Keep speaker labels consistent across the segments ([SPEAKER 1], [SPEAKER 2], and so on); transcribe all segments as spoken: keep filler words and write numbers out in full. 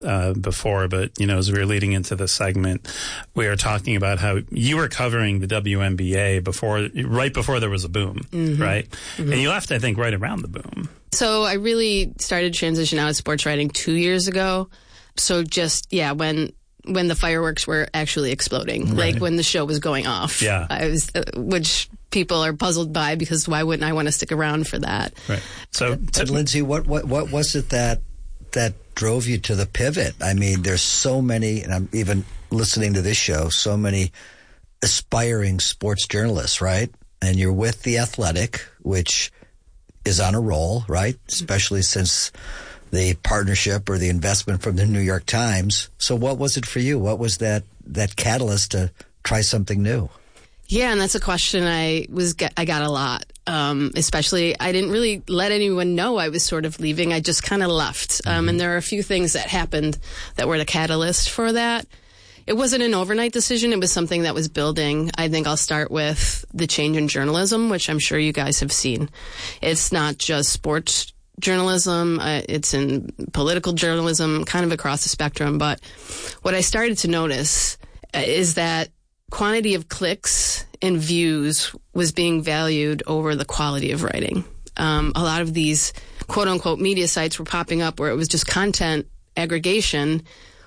[SPEAKER 1] uh, before, but, you know, as we were leading into the segment, we were talking about how you were covering the W N B A before, right before there was a boom, mm-hmm. right? Mm-hmm. And you left, I think, right around the boom.
[SPEAKER 2] So I really started to transition out of sports writing two years ago. So just, yeah, when when the fireworks were actually exploding, right. like when the show was going off.
[SPEAKER 1] Yeah.
[SPEAKER 2] I was, uh, which people are puzzled by, because why wouldn't I want to stick around for that?
[SPEAKER 1] Right. So,
[SPEAKER 3] and Lindsay, what, what what was it that that drove you to the pivot? I mean, there's so many, and I'm even listening to this show, so many aspiring sports journalists, right? And you're with The Athletic, which is on a roll, right? Especially since the partnership or the investment from the New York Times. So what was it for you? What was that, that catalyst to try something new?
[SPEAKER 2] Yeah, and that's a question I was I got a lot. Um, especially, I didn't really let anyone know I was sort of leaving. I just kind of left. Um, mm-hmm. And there are a few things that happened that were the catalyst for that. It wasn't an overnight decision. It was something that was building. I think I'll start with the change in journalism, which I'm sure you guys have seen. It's not just sports journalism. Uh, it's in political journalism, kind of across the spectrum. But what I started to notice is that quantity of clicks and views was being valued over the quality of writing. Um, a lot of these quote-unquote media sites were popping up where it was just content aggregation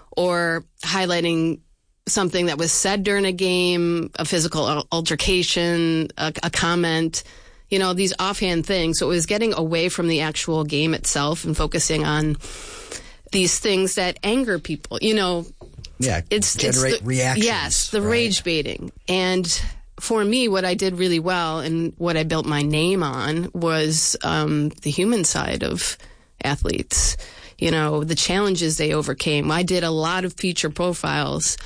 [SPEAKER 2] or highlighting something that was said during a game, a physical altercation, a, a comment, you know, these offhand things. So it was getting away from the actual game itself and focusing on these things that anger people, you know.
[SPEAKER 3] Yeah,
[SPEAKER 2] it's
[SPEAKER 3] generate
[SPEAKER 2] it's the,
[SPEAKER 3] reactions.
[SPEAKER 2] Yes, the
[SPEAKER 3] right.
[SPEAKER 2] rage baiting. And for me, what I did really well and what I built my name on was um, the human side of athletes. You know, the challenges they overcame. I did a lot of feature profiles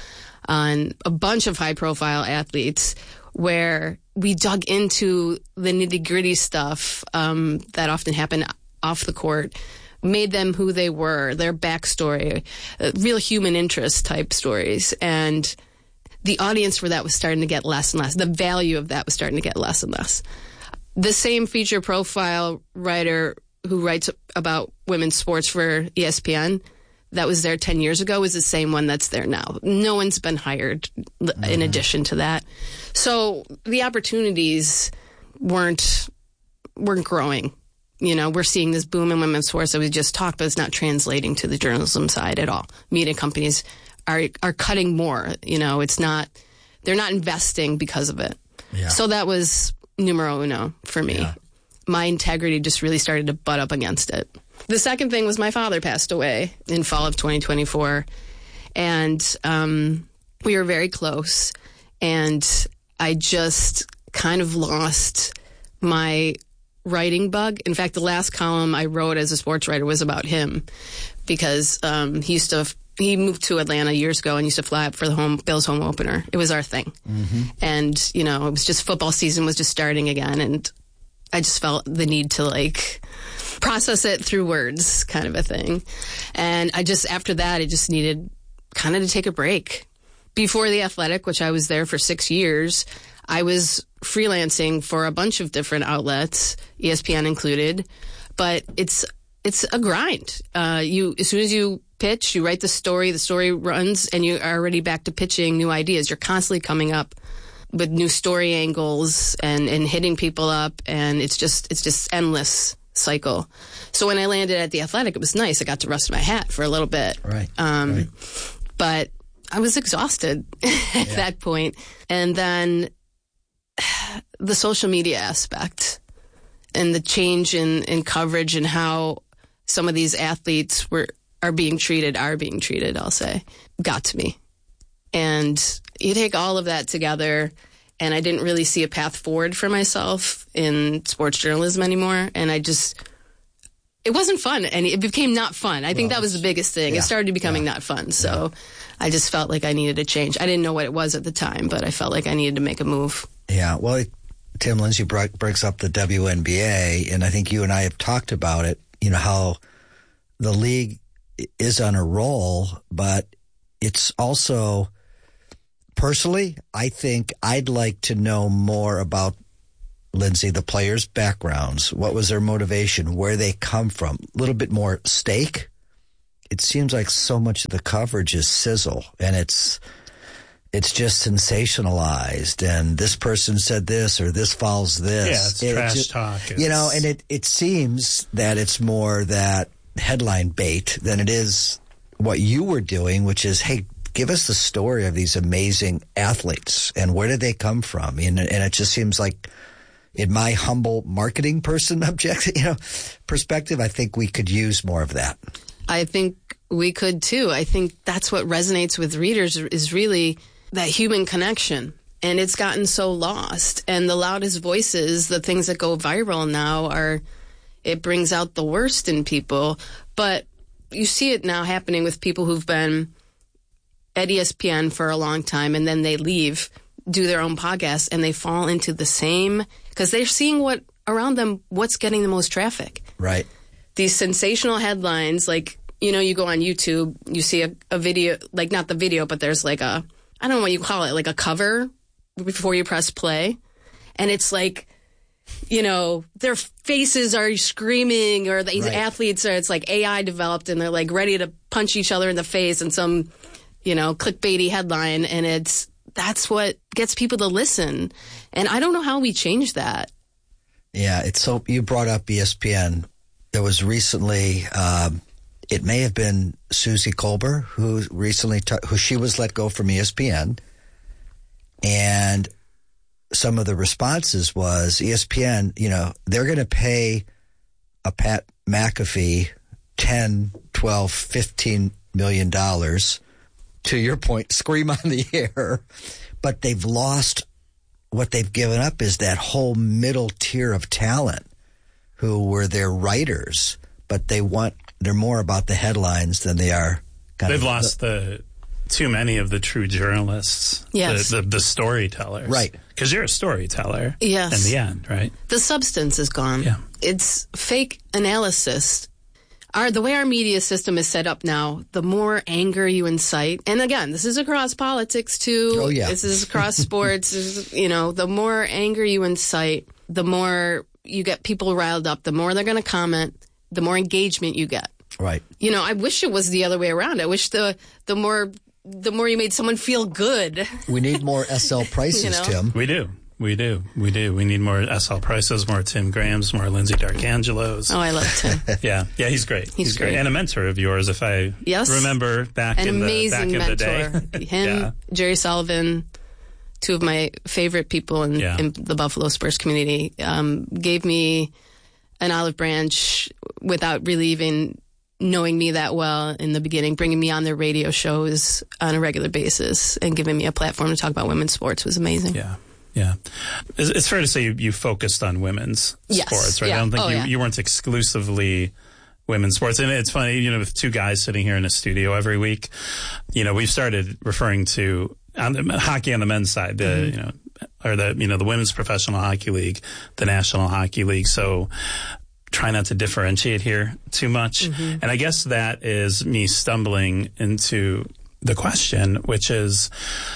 [SPEAKER 2] on a bunch of high-profile athletes where we dug into the nitty-gritty stuff um, that often happened off the court, made them who they were, their backstory, uh, real human interest type stories. And the audience for that was starting to get less and less. The value of that was starting to get less and less. The same feature profile writer who writes about women's sports for E S P N that was there ten years ago is the same one that's there now. No one's been hired mm-hmm. in addition to that. So the opportunities weren't weren't growing. You know, we're seeing this boom in women's sports that we just talked, but it's not translating to the journalism side at all. Media companies are are cutting more. You know, it's not, they're not investing because of it.
[SPEAKER 3] Yeah.
[SPEAKER 2] So that was numero uno for me. Yeah. My integrity just really started to butt up against it. The second thing was my father passed away in fall of twenty twenty-four. And um, we were very close. And I just kind of lost my writing bug. In fact, the last column I wrote as a sports writer was about him because um, he used to, he moved to Atlanta years ago and used to fly up for the home Bills home opener. It was our thing. Mm-hmm. And, you know, it was just football season was just starting again. And I just felt the need to like process it through words kind of a thing. And I just, after that, I just needed kind of to take a break. Before The Athletic, which I was there for six years, I was freelancing for a bunch of different outlets, E S P N included, but it's it's a grind. Uh, you as soon as you pitch, you write the story, the story runs, and you are already back to pitching new ideas. You're constantly coming up with new story angles and, and hitting people up, and it's just it's just endless cycle. So when I landed at The Athletic, it was nice. I got to rest my hat for a little bit.
[SPEAKER 3] Right.
[SPEAKER 2] Um,
[SPEAKER 3] right.
[SPEAKER 2] But I was exhausted at yeah. that point. And then the social media aspect and the change in, in coverage and how some of these athletes were are being treated, are being treated, I'll say, got to me. And you take all of that together, and I didn't really see a path forward for myself in sports journalism anymore. And I just, it wasn't fun. And it became not fun. I think well, that was the biggest thing.
[SPEAKER 3] Yeah,
[SPEAKER 2] it started becoming
[SPEAKER 3] yeah,
[SPEAKER 2] not fun. So
[SPEAKER 3] yeah.
[SPEAKER 2] I just felt like I needed a change. I didn't know what it was at the time, but I felt like I needed to make a move.
[SPEAKER 3] Yeah, well, it, Tim Lindsay brings up the W N B A, and I think you and I have talked about it, you know, how the league is on a roll, but it's also, personally, I think I'd like to know more about, Lindsay, the players' backgrounds. What was their motivation? Where they come from? A little bit more stake it seems like so much of the coverage is sizzle, and it's it's just sensationalized, and this person said this or this follows this.
[SPEAKER 1] Yeah, it's
[SPEAKER 3] it,
[SPEAKER 1] trash
[SPEAKER 3] just,
[SPEAKER 1] talk. It's,
[SPEAKER 3] you know, and it, it seems that it's more that headline bait than it is what you were doing, which is, hey, give us the story of these amazing athletes and where did they come from? And, and it just seems like, in my humble marketing person objective, you know, perspective, I think we could use more of that.
[SPEAKER 2] I think we could too. I think that's what resonates with readers is really that human connection. And it's gotten so lost. And the loudest voices, the things that go viral now are, it brings out the worst in people. But you see it now happening with people who've been at E S P N for a long time and then they leave, do their own podcast, and they fall into the same, because they're seeing what around them, what's getting the most traffic.
[SPEAKER 3] Right.
[SPEAKER 2] These sensational headlines, like, you know, you go on YouTube, you see a, a video, like not the video, but there's like a, I don't know what you call it, like a cover before you press play. And it's like, you know, their faces are screaming, or these
[SPEAKER 3] right.
[SPEAKER 2] athletes are, it's like A I developed and they're like ready to punch each other in the face in some, you know, clickbaity headline. And it's, that's what gets people to listen. And I don't know how we change that.
[SPEAKER 3] Yeah, it's so, you brought up E S P N. There was recently, um, it may have been Susie Colbert who recently, t- who she was let go from E S P N. And some of the responses was E S P N, you know, they're going to pay a Pat McAfee ten, twelve, fifteen million dollars, to your point, scream on the air, but they've lost, what they've given up is that whole middle tier of talent who were their writers, but they want, they're more about the headlines than they are. Kind
[SPEAKER 1] They've
[SPEAKER 3] of
[SPEAKER 1] lost the, too many of the true journalists.
[SPEAKER 2] Yes.
[SPEAKER 1] The, the, the storytellers.
[SPEAKER 3] Right.
[SPEAKER 1] Because you're a storyteller.
[SPEAKER 2] Yes.
[SPEAKER 1] In the end, right?
[SPEAKER 2] The substance is gone.
[SPEAKER 1] Yeah.
[SPEAKER 2] It's fake analysis. Our, the way our media system is set up now, the more anger you incite, and again, this is across politics too.
[SPEAKER 3] Oh, yeah.
[SPEAKER 2] This is across sports. This is, you know, the more anger you incite, the more you get people riled up, the more they're going to comment, the more engagement you get.
[SPEAKER 3] Right.
[SPEAKER 2] You know, I wish it was the other way around. I wish the the more the more you made someone feel good.
[SPEAKER 3] We need more S L prices,
[SPEAKER 2] You know?
[SPEAKER 3] Tim.
[SPEAKER 1] We do. We do. We do. We need more S L Prices, more Tim Grahams, more Lindsay D'Arcangelos.
[SPEAKER 2] Oh, I love Tim.
[SPEAKER 1] Yeah. Yeah, he's great.
[SPEAKER 2] He's great.
[SPEAKER 1] And a mentor of yours, if I
[SPEAKER 2] Yes.
[SPEAKER 1] remember back
[SPEAKER 2] An
[SPEAKER 1] in the back
[SPEAKER 2] amazing
[SPEAKER 1] in the day.
[SPEAKER 2] mentor. Him,
[SPEAKER 1] Yeah.
[SPEAKER 2] Jerry Sullivan, two of my favorite people in,
[SPEAKER 1] Yeah.
[SPEAKER 2] in the Buffalo Spurs community, um, gave me an olive branch without really even knowing me that well in the beginning, bringing me on their radio shows on a regular basis and giving me a platform to talk about women's sports was amazing.
[SPEAKER 1] Yeah. Yeah. It's, it's fair to say you, you focused on women's
[SPEAKER 2] Yes.
[SPEAKER 1] sports, right?
[SPEAKER 2] Yeah.
[SPEAKER 1] I don't think
[SPEAKER 2] Oh,
[SPEAKER 1] you,
[SPEAKER 2] yeah.
[SPEAKER 1] you weren't exclusively women's sports. And it's funny, you know, with two guys sitting here in a studio every week, you know, we've started referring to on the, hockey on the men's side, the, mm-hmm. you know, or the, you know, the Women's Professional Hockey League, the National Hockey League. So try not to differentiate here too much. Mm-hmm. And I guess that is me stumbling into the question, which is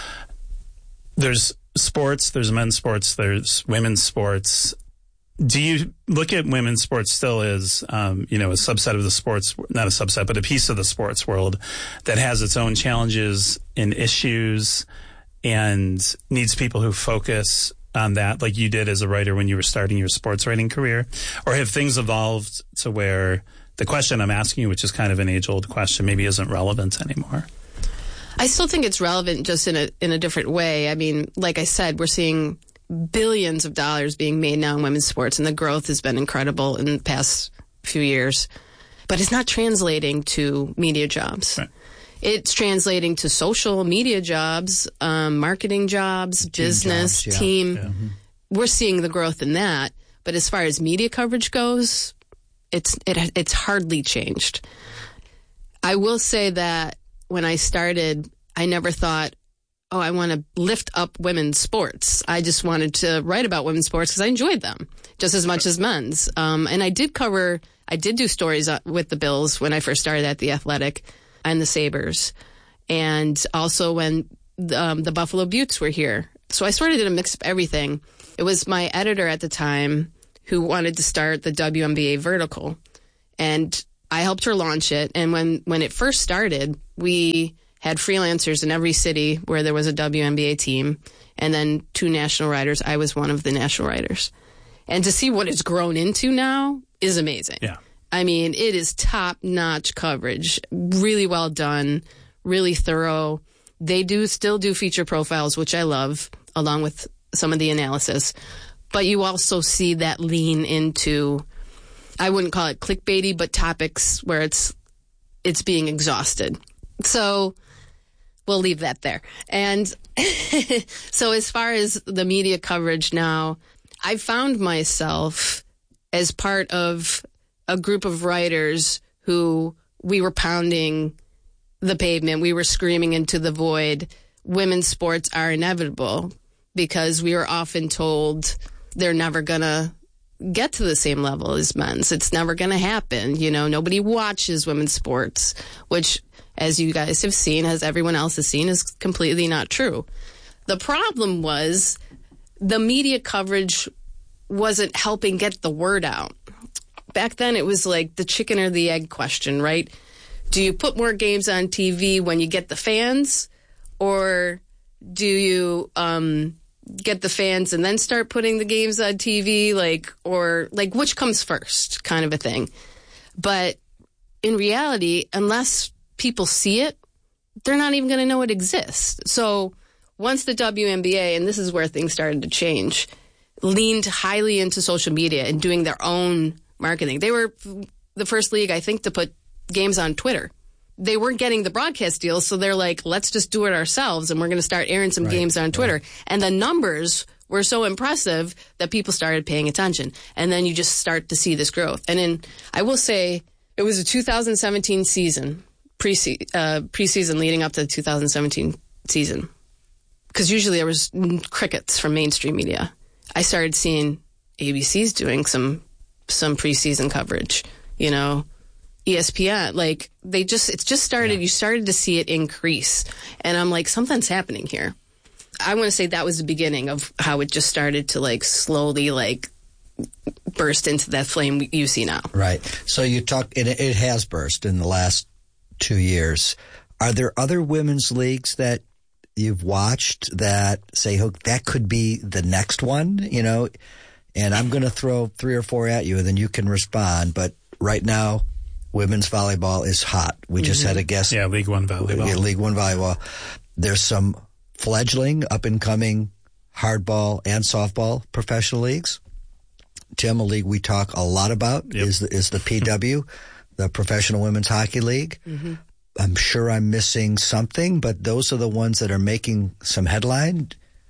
[SPEAKER 1] there's sports, there's men's sports, there's women's sports. Do you look at women's sports still as, um, you know, a subset of the sports, not a subset, but a piece of the sports world that has its own challenges and issues and needs people who focus on that, like you did as a writer when you were starting your sports writing career? Or have things evolved to where the question I'm asking you, which is kind of an age-old question, maybe isn't relevant anymore?
[SPEAKER 2] I still think it's relevant, just in a in a different way. I mean, like I said, we're seeing billions of dollars being made now in women's sports, and the growth has been incredible in the past few years. But it's not translating to media jobs.
[SPEAKER 1] Right.
[SPEAKER 2] It's translating to social media jobs, um, marketing jobs,
[SPEAKER 3] Team
[SPEAKER 2] business,
[SPEAKER 3] jobs, yeah.
[SPEAKER 2] team.
[SPEAKER 1] Yeah. Mm-hmm.
[SPEAKER 2] We're seeing the growth in that. But as far as media coverage goes, it's it, it's hardly changed. I will say that when I started, I never thought, oh, I want to lift up women's sports. I just wanted to write about women's sports because I enjoyed them just as much as men's. Um, and I did cover, I did do stories with the Bills when I first started at The Athletic and the Sabres. And also when um, the Buffalo Beauts were here. So I sort of did a mix of everything. It was my editor at the time who wanted to start the W N B A vertical. And I helped her launch it. And when, when it first started, we had freelancers in every city where there was a W N B A team, and then two national writers. I was one of the national writers. And to see what it's grown into now is amazing.
[SPEAKER 1] Yeah.
[SPEAKER 2] I mean, it is top-notch coverage, really well done, really thorough. They do still do feature profiles, which I love, along with some of the analysis. But you also see that lean into, I wouldn't call it clickbaity, but topics where it's it's being exhausted. So we'll leave that there. And so as far as the media coverage now, I found myself as part of a group of writers who we were pounding the pavement. We were screaming into the void. Women's sports are inevitable because we were often told they're never going to get to the same level as men's. It's never going to happen. You know, nobody watches women's sports, which, as you guys have seen, as everyone else has seen, is completely not true. The problem was the media coverage wasn't helping get the word out. Back then, it was like the chicken or the egg question, right? Do you put more games on T V when you get the fans, or do you um, get the fans and then start putting the games on T V? Like, or like, which comes first, kind of a thing. But in reality, unless people see it, they're not even going to know it exists. So once the W N B A, and this is where things started to change, leaned highly into social media and doing their own marketing. They were the first league, I think, to put games on Twitter. They weren't getting the broadcast deals, so they're like, let's just do it ourselves, and we're going to start airing some
[SPEAKER 3] right,
[SPEAKER 2] games on Twitter.
[SPEAKER 3] Right.
[SPEAKER 2] And the numbers were so impressive that people started paying attention. And then you just start to see this growth. And then I will say it was a two thousand seventeen season, pre uh, preseason leading up to the two thousand seventeen season, because usually there was crickets from mainstream media. I started seeing A B C's doing some some preseason coverage, you know, E S P N, like they just, it's just started, yeah. You started to see it increase. And I'm like, something's happening here. I want to say that was the beginning of how it just started to like slowly like burst into that flame you see now.
[SPEAKER 3] Right. So you talk, it, it has burst in the last two years. Are there other women's leagues that you've watched that say, oh, that could be the next one, you know? And I'm going to throw three or four at you, and then you can respond. But right now, women's volleyball is hot. We mm-hmm. just had a guest.
[SPEAKER 1] Yeah, League One volleyball.
[SPEAKER 3] Yeah, League One volleyball. There's some fledgling, up-and-coming hardball and softball professional leagues. Tim, a league we talk a lot about yep. is, the, is the P W, the Professional Women's Hockey League. Mm-hmm. I'm sure I'm missing something, but those are the ones that are making some headline.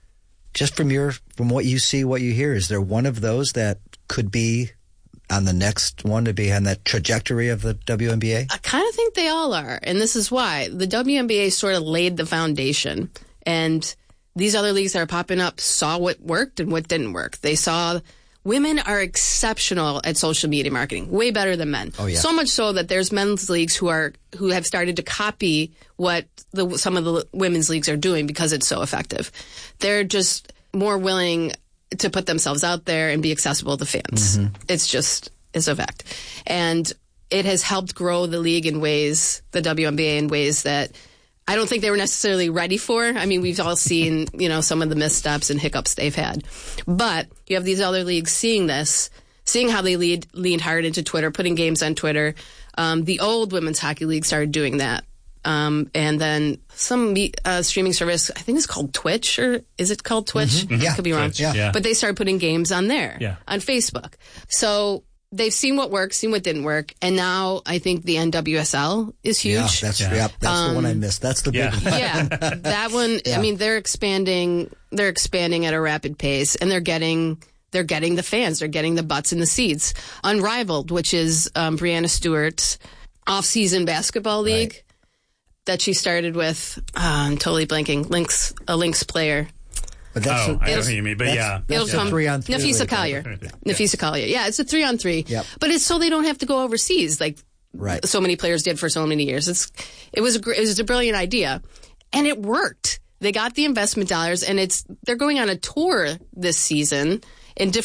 [SPEAKER 3] Just from your, from what you see, what you hear, is there one of those that could be on the next one to be on that trajectory of the W N B A?
[SPEAKER 2] I kind of think they all are, and this is why. The W N B A sort of laid the foundation, and these other leagues that are popping up saw what worked and what didn't work. They saw women are exceptional at social media marketing, way better than men.
[SPEAKER 3] Oh, yeah.
[SPEAKER 2] So much so that there's men's leagues who are who have started to copy what the, some of the women's leagues are doing because it's so effective. They're just more willing to put themselves out there and be accessible to fans. Mm-hmm. It's just, it's a fact. And it has helped grow the league in ways, the W N B A in ways that I don't think they were necessarily ready for. I mean, we've all seen, you know, some of the missteps and hiccups they've had. But you have these other leagues seeing this, seeing how they lead, leaned hard into Twitter, putting games on Twitter. Um, the old Women's Hockey League started doing that. Um, and then some uh, streaming service, I think it's called Twitch, or is it called Twitch?
[SPEAKER 3] Mm-hmm. Yeah.
[SPEAKER 2] I could be wrong.
[SPEAKER 1] Twitch, yeah. Yeah.
[SPEAKER 2] But they started putting games on there,
[SPEAKER 1] yeah.
[SPEAKER 2] on Facebook. So they've seen what worked, seen what didn't work, and now I think the N W S L is huge.
[SPEAKER 3] Yeah, that's, yeah. Yeah, that's um, the one I missed. That's the big
[SPEAKER 1] yeah.
[SPEAKER 3] one.
[SPEAKER 2] Yeah, that one. Yeah. I mean, they're expanding. They're expanding at a rapid pace, and they're getting they're getting the fans. They're getting the butts in the seats. Unrivaled, which is um, Brianna Stewart's off-season basketball league right. that she started with. Uh, I'm totally blanking. Lynx, a Lynx player.
[SPEAKER 1] But that's oh, a, I know who you mean, but
[SPEAKER 3] that's,
[SPEAKER 1] yeah.
[SPEAKER 3] That's
[SPEAKER 2] It'll come.
[SPEAKER 3] Three on three.
[SPEAKER 2] Nafisa Collier.
[SPEAKER 1] Yeah.
[SPEAKER 2] Nafisa Collier. Yeah, it's a three on three.
[SPEAKER 3] Yep.
[SPEAKER 2] But it's so they don't have to go overseas like
[SPEAKER 3] right.
[SPEAKER 2] so many players did for so many years. It's it was a it was a brilliant idea, and it worked. They got the investment dollars, and it's they're going on a tour this season in different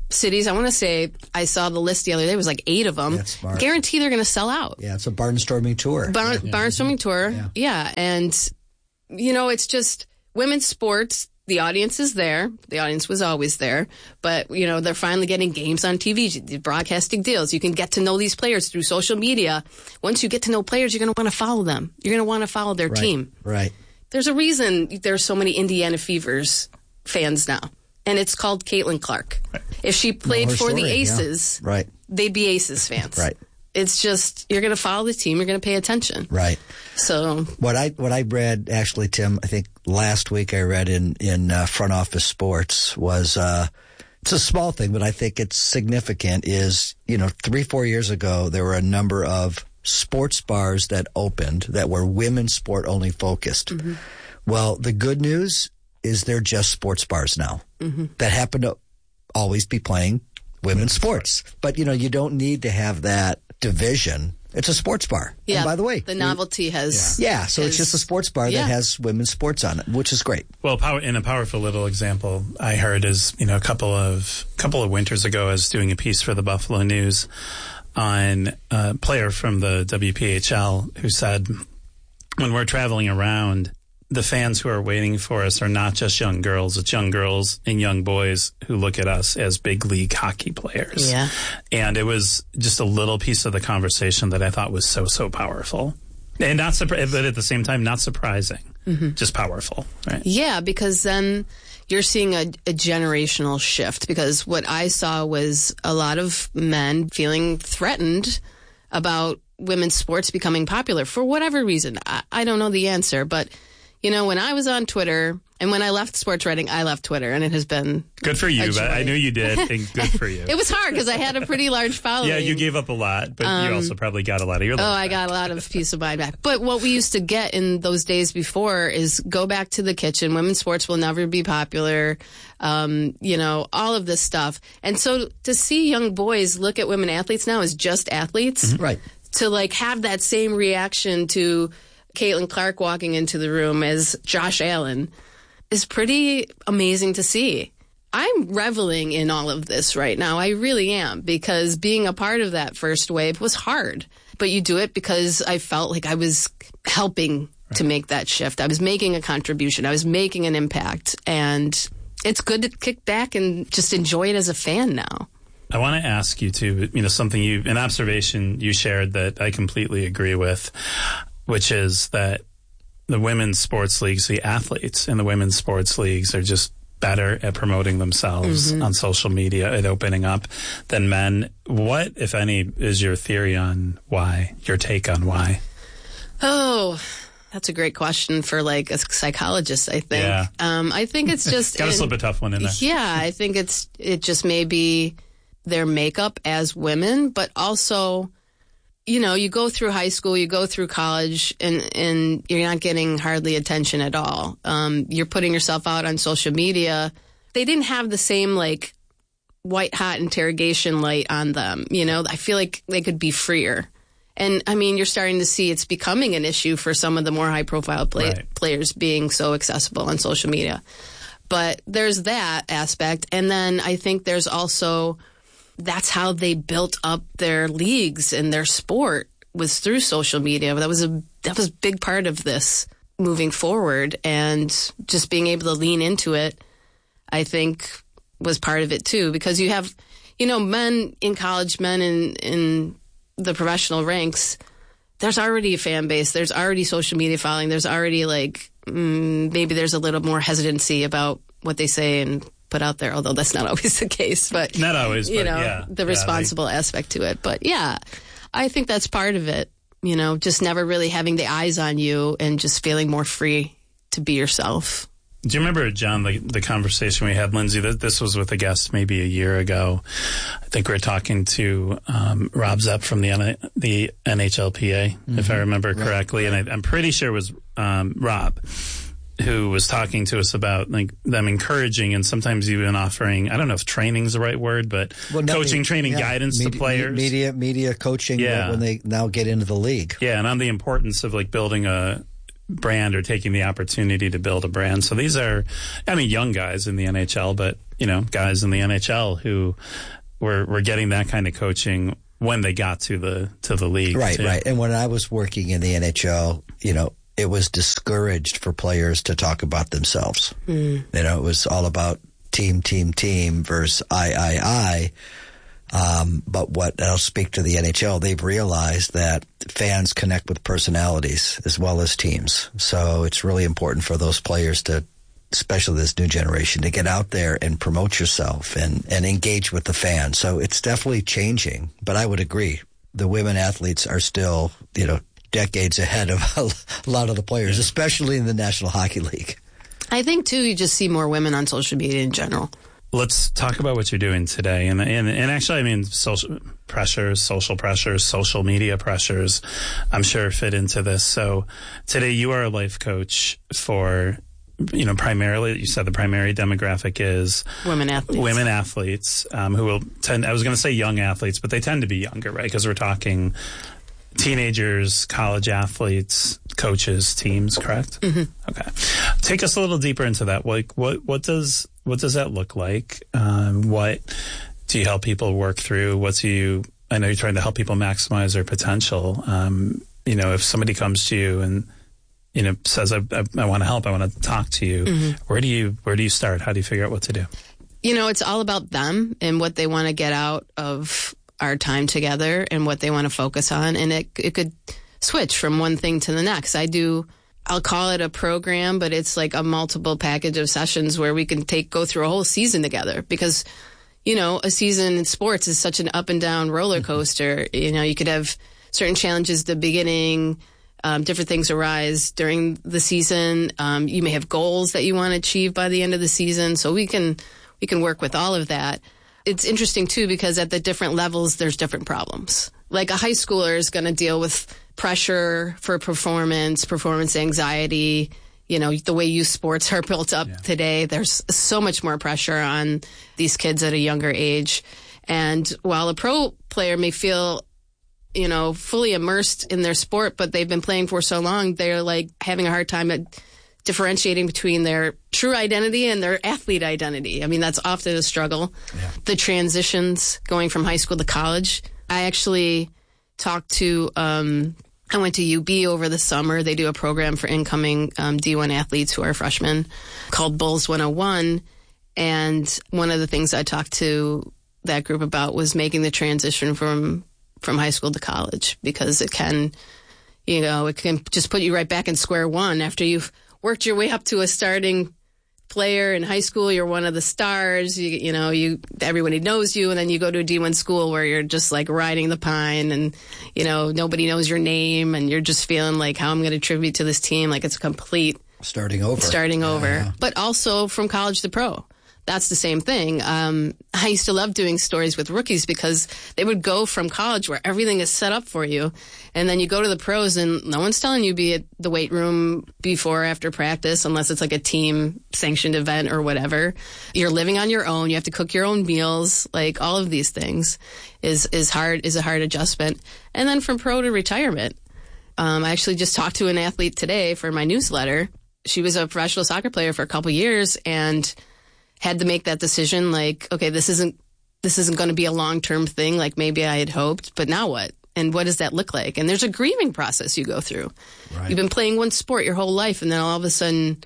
[SPEAKER 2] cities. I want to say I saw the list the other day. It was like eight of them.
[SPEAKER 3] That's smart.
[SPEAKER 2] Guarantee they're going to sell out.
[SPEAKER 3] Yeah, it's a barnstorming tour.
[SPEAKER 2] Bar-
[SPEAKER 3] yeah.
[SPEAKER 2] Barnstorming tour.
[SPEAKER 3] Yeah.
[SPEAKER 2] yeah. And, you know, it's just women's sports. The audience is there. The audience was always there. But, you know, they're finally getting games on T V, broadcasting deals. You can get to know these players through social media. Once you get to know players, you're going to want to follow them. You're going to want to follow their
[SPEAKER 3] right.
[SPEAKER 2] team.
[SPEAKER 3] Right.
[SPEAKER 2] There's a reason there's so many Indiana Fevers fans now. And it's called Caitlin Clark. Right. If she played for
[SPEAKER 3] story,
[SPEAKER 2] the Aces,
[SPEAKER 3] yeah. right.
[SPEAKER 2] they'd be Aces fans.
[SPEAKER 3] Right.
[SPEAKER 2] It's just, you're going to follow the team. You're going to pay attention.
[SPEAKER 3] Right.
[SPEAKER 2] So
[SPEAKER 3] what I what I read actually, Tim, I think last week I read in in uh, Front Office Sports was uh, it's a small thing, but I think it's significant. Is you know three four years ago there were a number of sports bars that opened that were women's sport only focused. Mm-hmm. Well, the good news is they're just sports bars now mm-hmm. that happen to always be playing women's sports. But you know you don't need to have that division. It's a sports bar.
[SPEAKER 2] Yeah.
[SPEAKER 3] And by the way,
[SPEAKER 2] the novelty has.
[SPEAKER 3] Yeah. yeah so
[SPEAKER 2] has,
[SPEAKER 3] it's just a sports bar
[SPEAKER 2] yeah.
[SPEAKER 3] that has women's sports on it, which is great.
[SPEAKER 1] Well, power, in a powerful little example I heard is, you know, a couple of couple of winters ago, I was doing a piece for the Buffalo News on a player from the W P H L who said, when we're traveling around, the fans who are waiting for us are not just young girls. It's young girls and young boys who look at us as big league hockey players.
[SPEAKER 2] Yeah.
[SPEAKER 1] And it was just a little piece of the conversation that I thought was so, so powerful. And not surpri- but at the same time, not surprising. Mm-hmm. Just powerful, right?
[SPEAKER 2] Yeah, because then you're seeing a, a generational shift. Because what I saw was a lot of men feeling threatened about women's sports becoming popular for whatever reason. I, I don't know the answer, but you know, when I was on Twitter and when I left sports writing, I left Twitter, and it has been
[SPEAKER 1] good for you. But I knew you did, and good for you.
[SPEAKER 2] It was hard because I had a pretty large following.
[SPEAKER 1] Yeah, you gave up a lot, but
[SPEAKER 2] um,
[SPEAKER 1] you also probably got a lot of your.
[SPEAKER 2] Oh,
[SPEAKER 1] back.
[SPEAKER 2] I got a lot of peace of mind back. But what we used to get in those days before is go back to the kitchen. Women's sports will never be popular. Um, you know, all of this stuff. And so to see young boys look at women athletes now as just athletes,
[SPEAKER 3] mm-hmm. right?
[SPEAKER 2] To like have that same reaction to Caitlin Clark walking into the room as Josh Allen is pretty amazing to see. I'm reveling in all of this right now. I really am, because being a part of that first wave was hard. But you do it because I felt like I was helping right. to make that shift. I was making a contribution. I was making an impact. And it's good to kick back and just enjoy it as a fan now.
[SPEAKER 1] I want to ask you too, you know, something you, an observation you shared that I completely agree with, which is that the women's sports leagues, the athletes in the women's sports leagues are just better at promoting themselves mm-hmm. on social media, at opening up than men. What, if any, is your theory on why, your take on why?
[SPEAKER 2] Oh, that's a great question for like a psychologist, I think.
[SPEAKER 1] Yeah.
[SPEAKER 2] Um, I think it's just...
[SPEAKER 1] Got to slip a tough one in there.
[SPEAKER 2] Yeah, I think it's it just may be their makeup as women, but also... You know, you go through high school, you go through college, and, and you're not getting hardly attention at all. Um, you're putting yourself out on social media. They didn't have the same, like, white-hot interrogation light on them. You know, I feel like they could be freer. And, I mean, you're starting to see it's becoming an issue for some of the more high-profile play- right. players being so accessible on social media. But there's that aspect. And then I think there's also... That's how they built up their leagues and their sport, was through social media. That was a that was a big part of this moving forward, and just being able to lean into it, I think, was part of it too. Because you have, you know, men in college, men in in the professional ranks. There's already a fan base. There's already social media following. There's already like mm, maybe there's a little more hesitancy about what they say and put out there, although that's not always the case. But
[SPEAKER 1] not always,
[SPEAKER 2] you
[SPEAKER 1] but
[SPEAKER 2] know,
[SPEAKER 1] yeah.
[SPEAKER 2] the
[SPEAKER 1] yeah,
[SPEAKER 2] responsible
[SPEAKER 1] like,
[SPEAKER 2] aspect to it. But yeah, I think that's part of it. You know, just never really having the eyes on you and just feeling more free to be yourself.
[SPEAKER 1] Do you remember, John, the, the conversation we had, Lindsay? That this was with a guest maybe a year ago. I think we were talking to um, Rob Zepp from the the N H L P A, mm-hmm. if I remember correctly, right. and I, I'm pretty sure it was um, Rob who was talking to us about like them encouraging and sometimes even offering, I don't know if training is the right word, but well, coaching, training, yeah, guidance
[SPEAKER 3] media,
[SPEAKER 1] to players.
[SPEAKER 3] Media, media coaching
[SPEAKER 1] yeah.
[SPEAKER 3] when they now get into the league.
[SPEAKER 1] Yeah, and on the importance of like building a brand or taking the opportunity to build a brand. So these are, I mean, young guys in the N H L, but you know, guys in the N H L who were were getting that kind of coaching when they got to the to the league.
[SPEAKER 3] Right,
[SPEAKER 1] too.
[SPEAKER 3] right. And when I was working in the N H L, you know, it was discouraged for players to talk about themselves. Mm. You know, it was all about team, team, team versus I, I, I. Um, but what I'll speak to the N H L, they've realized that fans connect with personalities as well as teams. So it's really important for those players to, especially this new generation, to get out there and promote yourself and, and engage with the fans. So it's definitely changing. But I would agree, the women athletes are still, you know, decades ahead of a lot of the players, especially in the National Hockey League.
[SPEAKER 2] I think, too, you just see more women on social media in general.
[SPEAKER 1] Let's talk about what you're doing today. And, and, and actually, I mean, social pressures, social pressures, social media pressures, I'm sure fit into this. So today you are a life coach for, you know, primarily, you said the primary demographic is
[SPEAKER 2] women athletes. Women
[SPEAKER 1] athletes um, who will tend, I was going to say young athletes, but they tend to be younger, right? Because we're talking teenagers, college athletes, coaches, teams, correct? Mm-hmm. Okay. Take us a little deeper into that. Like, what, what does, what does that look like? Um, what do you help people work through? What do you, I know you're trying to help people maximize their potential. Um, you know, if somebody comes to you and, you know, says, I, I, I want to help, I want to talk to you, mm-hmm. where do you, where do you start? How do you figure out what to do?
[SPEAKER 2] You know, it's all about them and what they want to get out of our time together and what they want to focus on. And it it could switch from one thing to the next. I do, I'll call it a program, but it's like a multiple package of sessions where we can take, go through a whole season together because, you know, a season in sports is such an up and down roller coaster. You know, you could have certain challenges at the beginning, um, different things arise during the season. Um, you may have goals that you want to achieve by the end of the season. So we can, we can work with all of that. It's interesting, too, because at the different levels, there's different problems. Like a high schooler is going to deal with pressure for performance, performance anxiety. You know, the way youth sports are built up yeah. today, there's so much more pressure on these kids at a younger age. And while a pro player may feel, you know, fully immersed in their sport, but they've been playing for so long, they're like having a hard time at differentiating between their true identity and their athlete identity. I mean, that's often a struggle. Yeah. The transitions going from high school to college. I actually talked to, um, I went to U B over the summer. They do a program for incoming um, D one athletes who are freshmen called Bulls one oh one. And one of the things I talked to that group about was making the transition from, from high school to college, because it can, you know, it can just put you right back in square one after you've worked your way up to a starting player in high school. You're one of the stars. You, you know, you everybody knows you, and then you go to a D one school where you're just like riding the pine, and you know nobody knows your name, and you're just feeling like how I'm going to contribute to this team. Like it's a complete
[SPEAKER 3] starting over,
[SPEAKER 2] starting
[SPEAKER 3] yeah,
[SPEAKER 2] over.
[SPEAKER 3] Yeah.
[SPEAKER 2] But also from college to pro. That's the same thing. Um, I used to love doing stories with rookies because they would go from college where everything is set up for you, and then you go to the pros and no one's telling you be at the weight room before or after practice unless it's like a team sanctioned event or whatever. You're living on your own. You have to cook your own meals. Like all of these things is is hard is a hard adjustment. And then from pro to retirement. Um, I actually just talked to an athlete today for my newsletter. She was a professional soccer player for a couple years and had to make that decision, like, okay, this isn't this isn't going to be a long-term thing like maybe I had hoped, but now what? And what does that look like? And there's a grieving process you go through. Right. You've been playing one sport your whole life, and then all of a sudden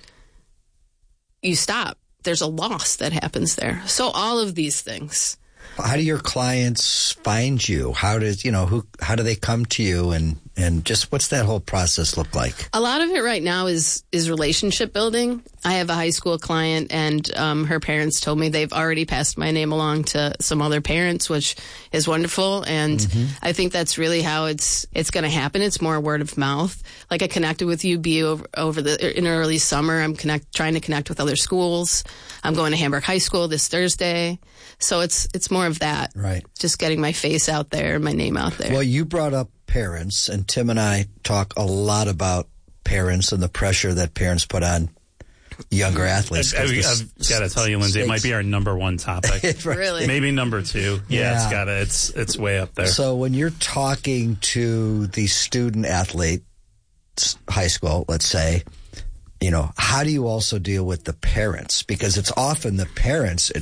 [SPEAKER 2] you stop. There's a loss that happens there. So all of these things.
[SPEAKER 3] How do your clients find you? How does, you know, who, how do they come to you, and, and just what's that whole process look like?
[SPEAKER 2] A lot of it right now is, is relationship building. I have a high school client, and um, her parents told me they've already passed my name along to some other parents, which is wonderful. And mm-hmm. I think that's really how it's it's going to happen. It's more word of mouth. Like I connected with U B over over the in early summer. I'm connect trying to connect with other schools. I'm going to Hamburg High School this Thursday. So it's it's more of that.
[SPEAKER 3] Right.
[SPEAKER 2] Just getting my face out there, my name out there.
[SPEAKER 3] Well, you brought up parents, and Tim and I talk a lot about parents and the pressure that parents put on younger athletes.
[SPEAKER 1] I've, I've, I've got to tell you, Lindsay, it might be our number one topic.
[SPEAKER 2] Right. Really?
[SPEAKER 1] Maybe number two. Yeah, yeah. it's got to. It's it's way up there.
[SPEAKER 3] So when you're talking to the student athlete, high school, let's say, you know, how do you also deal with the parents? Because it's often the parents,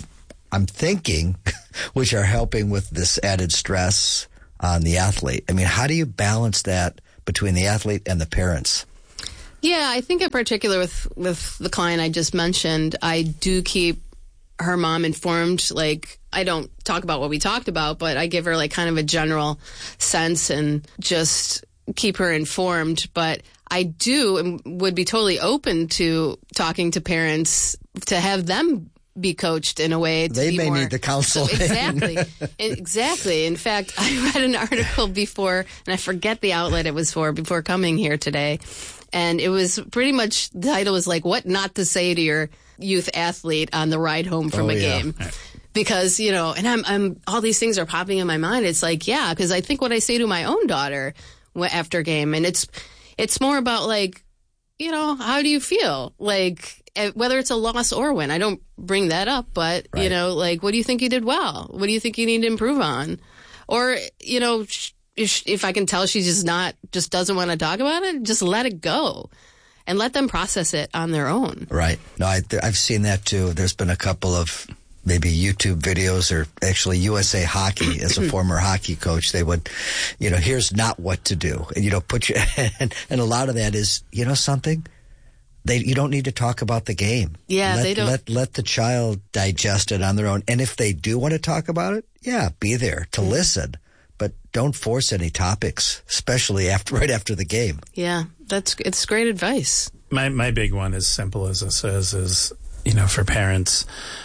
[SPEAKER 3] I'm thinking, which are helping with this added stress on the athlete. I mean, how do you balance that between the athlete and the parents?
[SPEAKER 2] Yeah, I think in particular with, with the client I just mentioned, I do keep her mom informed. Like, I don't talk about what we talked about, but I give her like kind of a general sense and just keep her informed. But I do and would be totally open to talking to parents to have them be coached in a way to
[SPEAKER 3] they
[SPEAKER 2] be
[SPEAKER 3] may
[SPEAKER 2] more,
[SPEAKER 3] need the counseling.
[SPEAKER 2] So exactly. Exactly. In fact, I read an article before, and I forget the outlet it was for before coming here today. And it was pretty much, the title was like, what not to say to your youth athlete on the ride home from
[SPEAKER 3] oh,
[SPEAKER 2] a
[SPEAKER 3] yeah.
[SPEAKER 2] game. Because, you know, and I'm, I'm, all these things are popping in my mind. It's like, yeah, because I think what I say to my own daughter after game, and it's, it's more about like, you know, how do you feel? Like, whether it's a loss or win, I don't bring that up, but, right. you know, like, what do you think you did well? What do you think you need to improve on? Or, you know, if, if I can tell she just not, just doesn't want to talk about it, just let it go and let them process it on their own.
[SPEAKER 3] Right. No, I, I've seen that too. There's been a couple of maybe YouTube videos, or actually U S A Hockey, as a former hockey coach, they would, you know, here's not what to do. And, you know, put your, and, and a lot of that is, you know something? They, you don't need to talk about the game.
[SPEAKER 2] Yeah,
[SPEAKER 3] let,
[SPEAKER 2] they don't.
[SPEAKER 3] Let, let the child digest it on their own. And if they do want to talk about it, yeah, be there to mm-hmm. listen. But don't force any topics, especially after right after the game.
[SPEAKER 2] Yeah, that's it's great advice.
[SPEAKER 1] My my big one, as simple as this is, is, you know, for parents,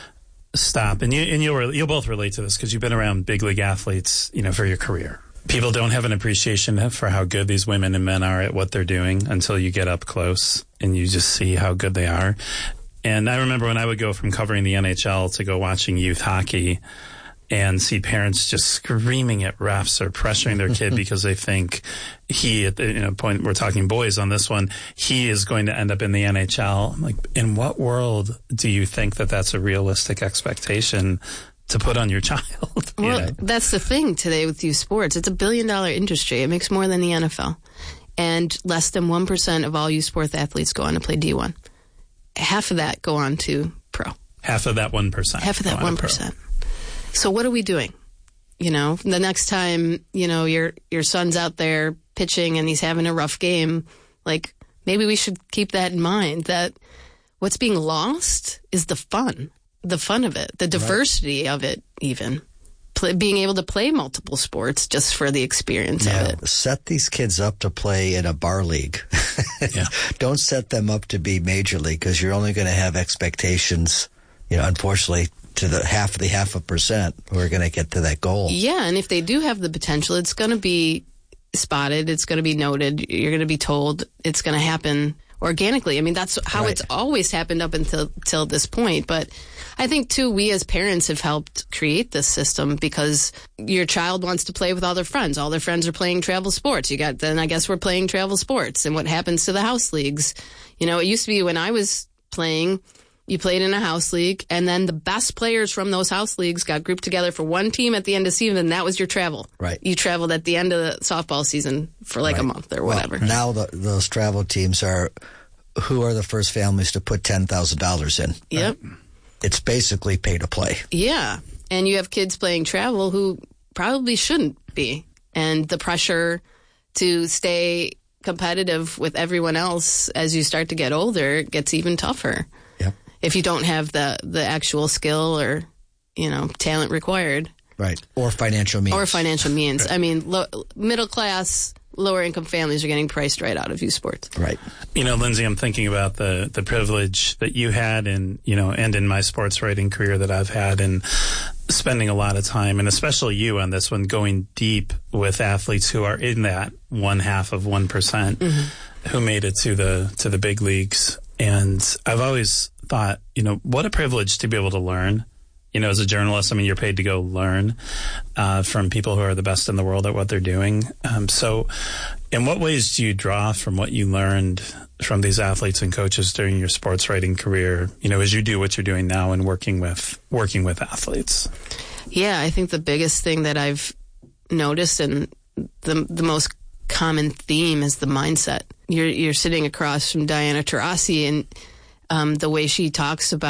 [SPEAKER 1] stop. And you and you'll you'll both relate to this because you've been around big league athletes, you know, for your career. People don't have an appreciation for how good these women and men are at what they're doing until you get up close and you just see how good they are. And I remember when I would go from covering the N H L to go watching youth hockey and see parents just screaming at refs or pressuring their kid because they think he, at the you know, point, we're talking boys on this one, he is going to end up in the N H L. I'm like, in what world do you think that that's a realistic expectation to put on your child? You
[SPEAKER 2] well,
[SPEAKER 1] know?
[SPEAKER 2] That's the thing today with youth sports. It's a billion dollar industry. It makes more than the N F L. And less than one percent of all youth sports athletes go on to play D one. Half of that go on to pro.
[SPEAKER 1] Half of that one percent.
[SPEAKER 2] Half of that one percent. So what are we doing? You know, the next time, you know, your your son's out there pitching and he's having a rough game, like, maybe we should keep that in mind, that what's being lost is the fun. The fun of it, the diversity right. of it, even Play, being able to play multiple sports just for the experience
[SPEAKER 3] yeah,
[SPEAKER 2] of it.
[SPEAKER 3] Set these kids up to play in a bar league. yeah. Don't set them up to be major league, because you're only going to have expectations, you know, unfortunately, to the half of the half a percent who are going to get to that goal.
[SPEAKER 2] Yeah, and if they do have the potential, it's going to be spotted, it's going to be noted, you're going to be told, it's going to happen organically. I mean, that's how right. it's always happened up until till this point. But I think, too, we as parents have helped create this system, because your child wants to play with all their friends. All their friends are playing travel sports. You got, then I guess we're playing travel sports. And what happens to the house leagues? You know, it used to be when I was playing, you played in a house league, and then the best players from those house leagues got grouped together for one team at the end of the season, and that was your travel.
[SPEAKER 3] Right.
[SPEAKER 2] You traveled at the end of the softball season for like right. a month or whatever.
[SPEAKER 3] Well, now the, those travel teams are, who are the first families to put ten thousand dollars in?
[SPEAKER 2] Yep.
[SPEAKER 3] Right? It's basically pay to play.
[SPEAKER 2] Yeah. And you have kids playing travel who probably shouldn't be. And the pressure to stay competitive with everyone else as you start to get older gets even tougher.
[SPEAKER 3] Yep. If
[SPEAKER 2] you don't have the, the actual skill or, you know, talent required.
[SPEAKER 3] Right. Or financial means.
[SPEAKER 2] Or financial means. I mean, lo- middle class, lower income families are getting priced right out of youth sports.
[SPEAKER 3] Right.
[SPEAKER 1] You know, Lindsay, I'm thinking about the, the privilege that you had in, you know, and in my sports writing career that I've had, and spending a lot of time, and especially you on this one, going deep with athletes who are in that one half of one percent mm-hmm. who made it to the, to the big leagues. And I've always thought, you know, what a privilege to be able to learn. You know, as a journalist, I mean, you're paid to go learn uh, from people who are the best in the world at what they're doing. Um, so in what ways do you draw from what you learned from these athletes and coaches during your sports writing career, you know, as you do what you're doing now and working with working with athletes?
[SPEAKER 2] Yeah, I think the biggest thing that I've noticed, and the the most common theme, is the mindset. You're, you're sitting across from Diana Taurasi, and um, the way she talks about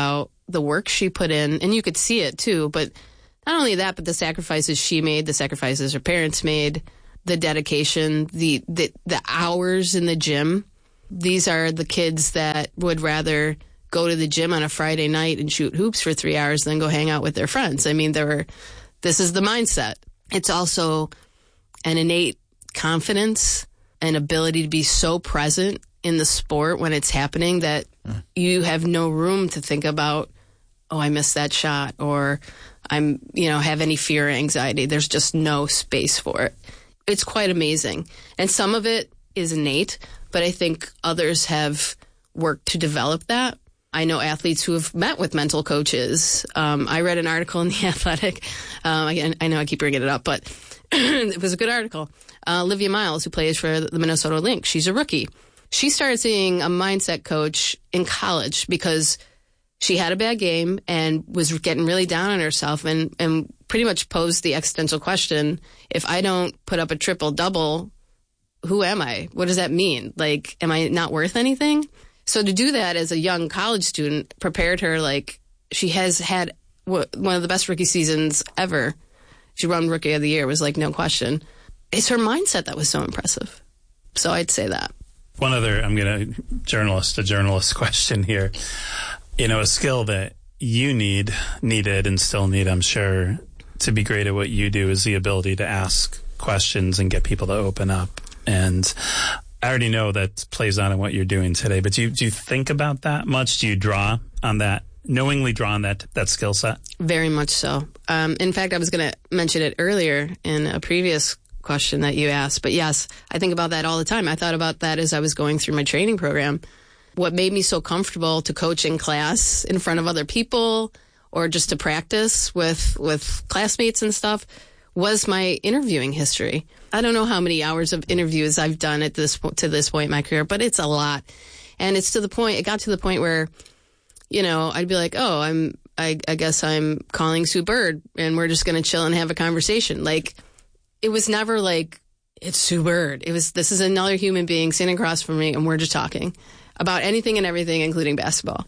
[SPEAKER 2] the work she put in, and you could see it too, but not only that, but the sacrifices she made, the sacrifices her parents made, the dedication, the, the, the hours in the gym. These are the kids that would rather go to the gym on a Friday night and shoot hoops for three hours than go hang out with their friends. I mean, there were, this is the mindset. It's also an innate confidence and ability to be so present in the sport when it's happening that mm. you have no room to think about, oh, I missed that shot, or I'm, you know, have any fear or anxiety. There's just no space for it. It's quite amazing. And some of it is innate, but I think others have worked to develop that. I know athletes who have met with mental coaches. Um, I read an article in The Athletic. Um, I, I know I keep bringing it up, but it was a good article. Uh, Olivia Miles, who plays for the Minnesota Lynx, she's a rookie. She started seeing a mindset coach in college because she had a bad game and was getting really down on herself, and, and pretty much posed the existential question, if I don't put up a triple-double, who am I? What does that mean? Like, am I not worth anything? So to do that as a young college student prepared her like she has had w- one of the best rookie seasons ever. She won Rookie of the Year, was like no question. It's her mindset that was so impressive. So I'd say that.
[SPEAKER 1] One other, I'm going to, journalist to journalist question here. You know, a skill that you need, needed, and still need, I'm sure, to be great at what you do is the ability to ask questions and get people to open up. And I already know that plays on in what you're doing today, but do you, do you think about that much? Do you draw on that, knowingly draw on that, that skill set? Very
[SPEAKER 2] much so. Um, in fact, I was going to mention it earlier in a previous question that you asked, but yes, I think about that all the time. I thought about that as I was going through my training program. What made me so comfortable to coach in class in front of other people or just to practice with, with classmates and stuff was my interviewing history. I don't know how many hours of interviews I've done at this to this point in my career, but it's a lot. And it's to the point, it got to the point where, you know, I'd be like, oh, I'm, I, I guess I'm calling Sue Bird and we're just going to chill and have a conversation. Like, it was never like, it's Sue Bird. It was, this is another human being sitting across from me and we're just talking about anything and everything, including basketball.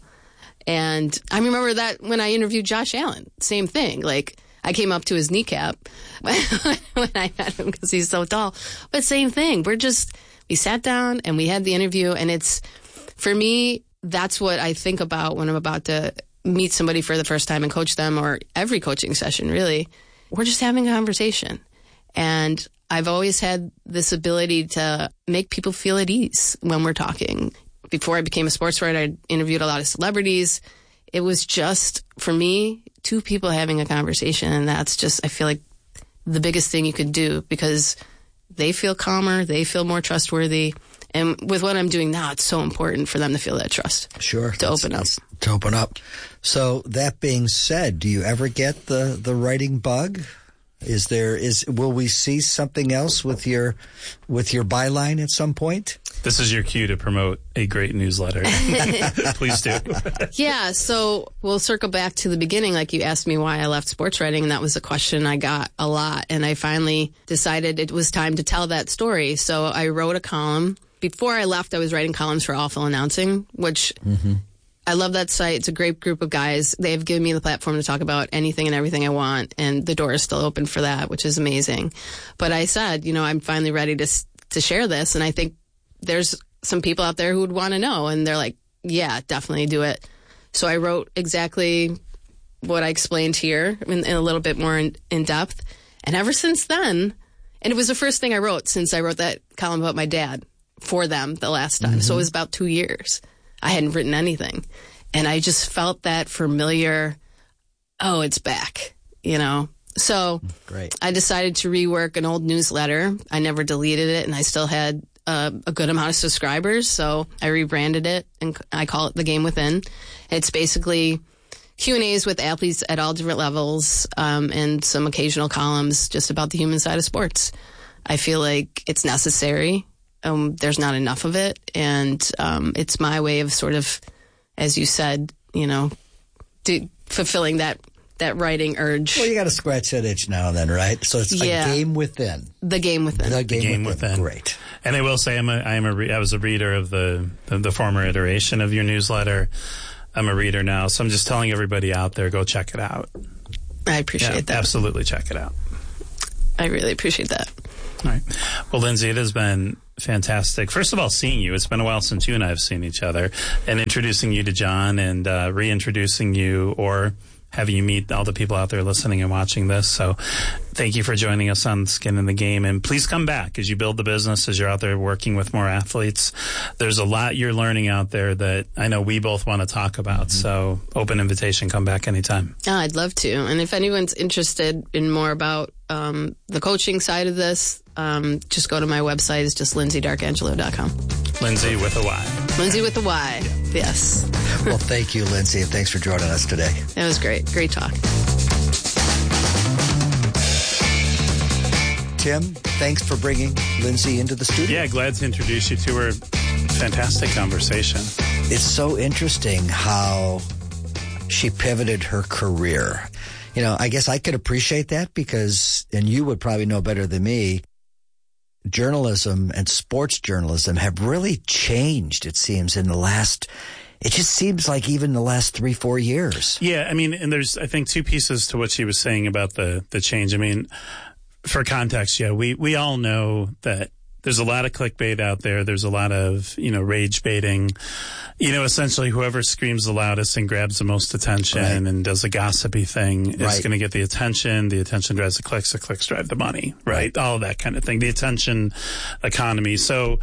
[SPEAKER 2] And I remember that when I interviewed Josh Allen, same thing. Like, I came up to his kneecap when I met him because he's so tall. But same thing. We're just, we sat down and we had the interview. And it's, for me, that's what I think about when I'm about to meet somebody for the first time and coach them, or every coaching session, really. We're just having a conversation. And I've always had this ability to make people feel at ease when we're talking. Before I became a sports writer, I interviewed a lot of celebrities. It was just, for me, two people having a conversation. And that's just, I feel like, the biggest thing you could do, because they feel calmer, they feel more trustworthy. And with what I'm doing now, it's so important for them to feel that trust.
[SPEAKER 3] Sure.
[SPEAKER 2] To open up.
[SPEAKER 3] To open up. So that being said, do you ever get the, the writing bug? Is there, is, will we see something else with your, with your byline at some point?
[SPEAKER 1] This is your cue to promote a great newsletter. Please do.
[SPEAKER 2] Yeah, so we'll circle back to the beginning. Like, you asked me why I left sports writing, and that was a question I got a lot. And I finally decided it was time to tell that story. So I wrote a column. Before I left, I was writing columns for Awful Announcing, which mm-hmm. I love that site. It's a great group of guys. They've given me the platform to talk about anything and everything I want, and the door is still open for that, which is amazing. But I said, you know, I'm finally ready to to share this, and I think there's some people out there who would want to know, and they're like, yeah, definitely do it. So I wrote exactly what I explained here in, in a little bit more in, in depth. And ever since then, and it was the first thing I wrote since I wrote that column about my dad for them the last time. Mm-hmm. So it was about two years. I hadn't written anything. And I just felt that familiar, oh, it's back, you know? So
[SPEAKER 3] Great.
[SPEAKER 2] I decided to rework an old newsletter. I never deleted it, and I still had Uh, a good amount of subscribers, so I rebranded it, and I call it The Game Within. It's basically Q and A's with athletes at all different levels, um, and some occasional columns just about the human side of sports. I feel like it's necessary. Um, there's not enough of it, and um, it's my way of sort of, as you said, you know, do, fulfilling that that writing urge.
[SPEAKER 3] Well, you got to scratch that itch now and then, right? So it's
[SPEAKER 2] yeah.
[SPEAKER 3] A Game Within.
[SPEAKER 2] The Game Within.
[SPEAKER 3] The Game,
[SPEAKER 1] the game
[SPEAKER 3] within.
[SPEAKER 1] within.
[SPEAKER 3] Great.
[SPEAKER 1] And I will say, I'm a, I am a, re- I was a reader of the, the the former iteration of your newsletter. I'm a reader now, so I'm just telling everybody out there, go check it out.
[SPEAKER 2] I appreciate
[SPEAKER 1] yeah,
[SPEAKER 2] that.
[SPEAKER 1] Absolutely check it out.
[SPEAKER 2] I really appreciate that.
[SPEAKER 1] All right. Well, Lindsay, it has been fantastic. First of all, seeing you. It's been a while since you and I have seen each other. And introducing you to John and uh, reintroducing you or having you meet all the people out there listening and watching this. So thank you for joining us on Skin in the Game. And please come back as you build the business, as you're out there working with more athletes. There's a lot you're learning out there that I know we both want to talk about. Mm-hmm. So open invitation. Come back anytime.
[SPEAKER 2] Oh, I'd love to. And if anyone's interested in more about um, the coaching side of this, um, just go to my website. It's just lindsay darkangelo dot com.
[SPEAKER 1] Lindsay with a Y.
[SPEAKER 2] Lindsay with a Y. Yeah. Yes.
[SPEAKER 3] Well, thank you, Lindsay, and thanks for joining us today.
[SPEAKER 2] That was great. Great talk.
[SPEAKER 3] Tim, thanks for bringing Lindsay into the studio.
[SPEAKER 1] Yeah, glad to introduce you to her. Fantastic conversation.
[SPEAKER 3] It's so interesting how she pivoted her career. You know, I guess I could appreciate that because, and you would probably know better than me, journalism and sports journalism have really changed, it seems, in the last, it just seems like even the last three, four years.
[SPEAKER 1] Yeah, I mean, and there's, I think, two pieces to what she was saying about the, the change. I mean, for context, yeah, we, we all know that there's a lot of clickbait out there. There's a lot of, you know, rage baiting. You know, essentially whoever screams the loudest and grabs the most attention right. and does a gossipy thing is right. going to get the attention. The attention drives the clicks. The clicks drive the money, right? right? All of that kind of thing. The attention economy. So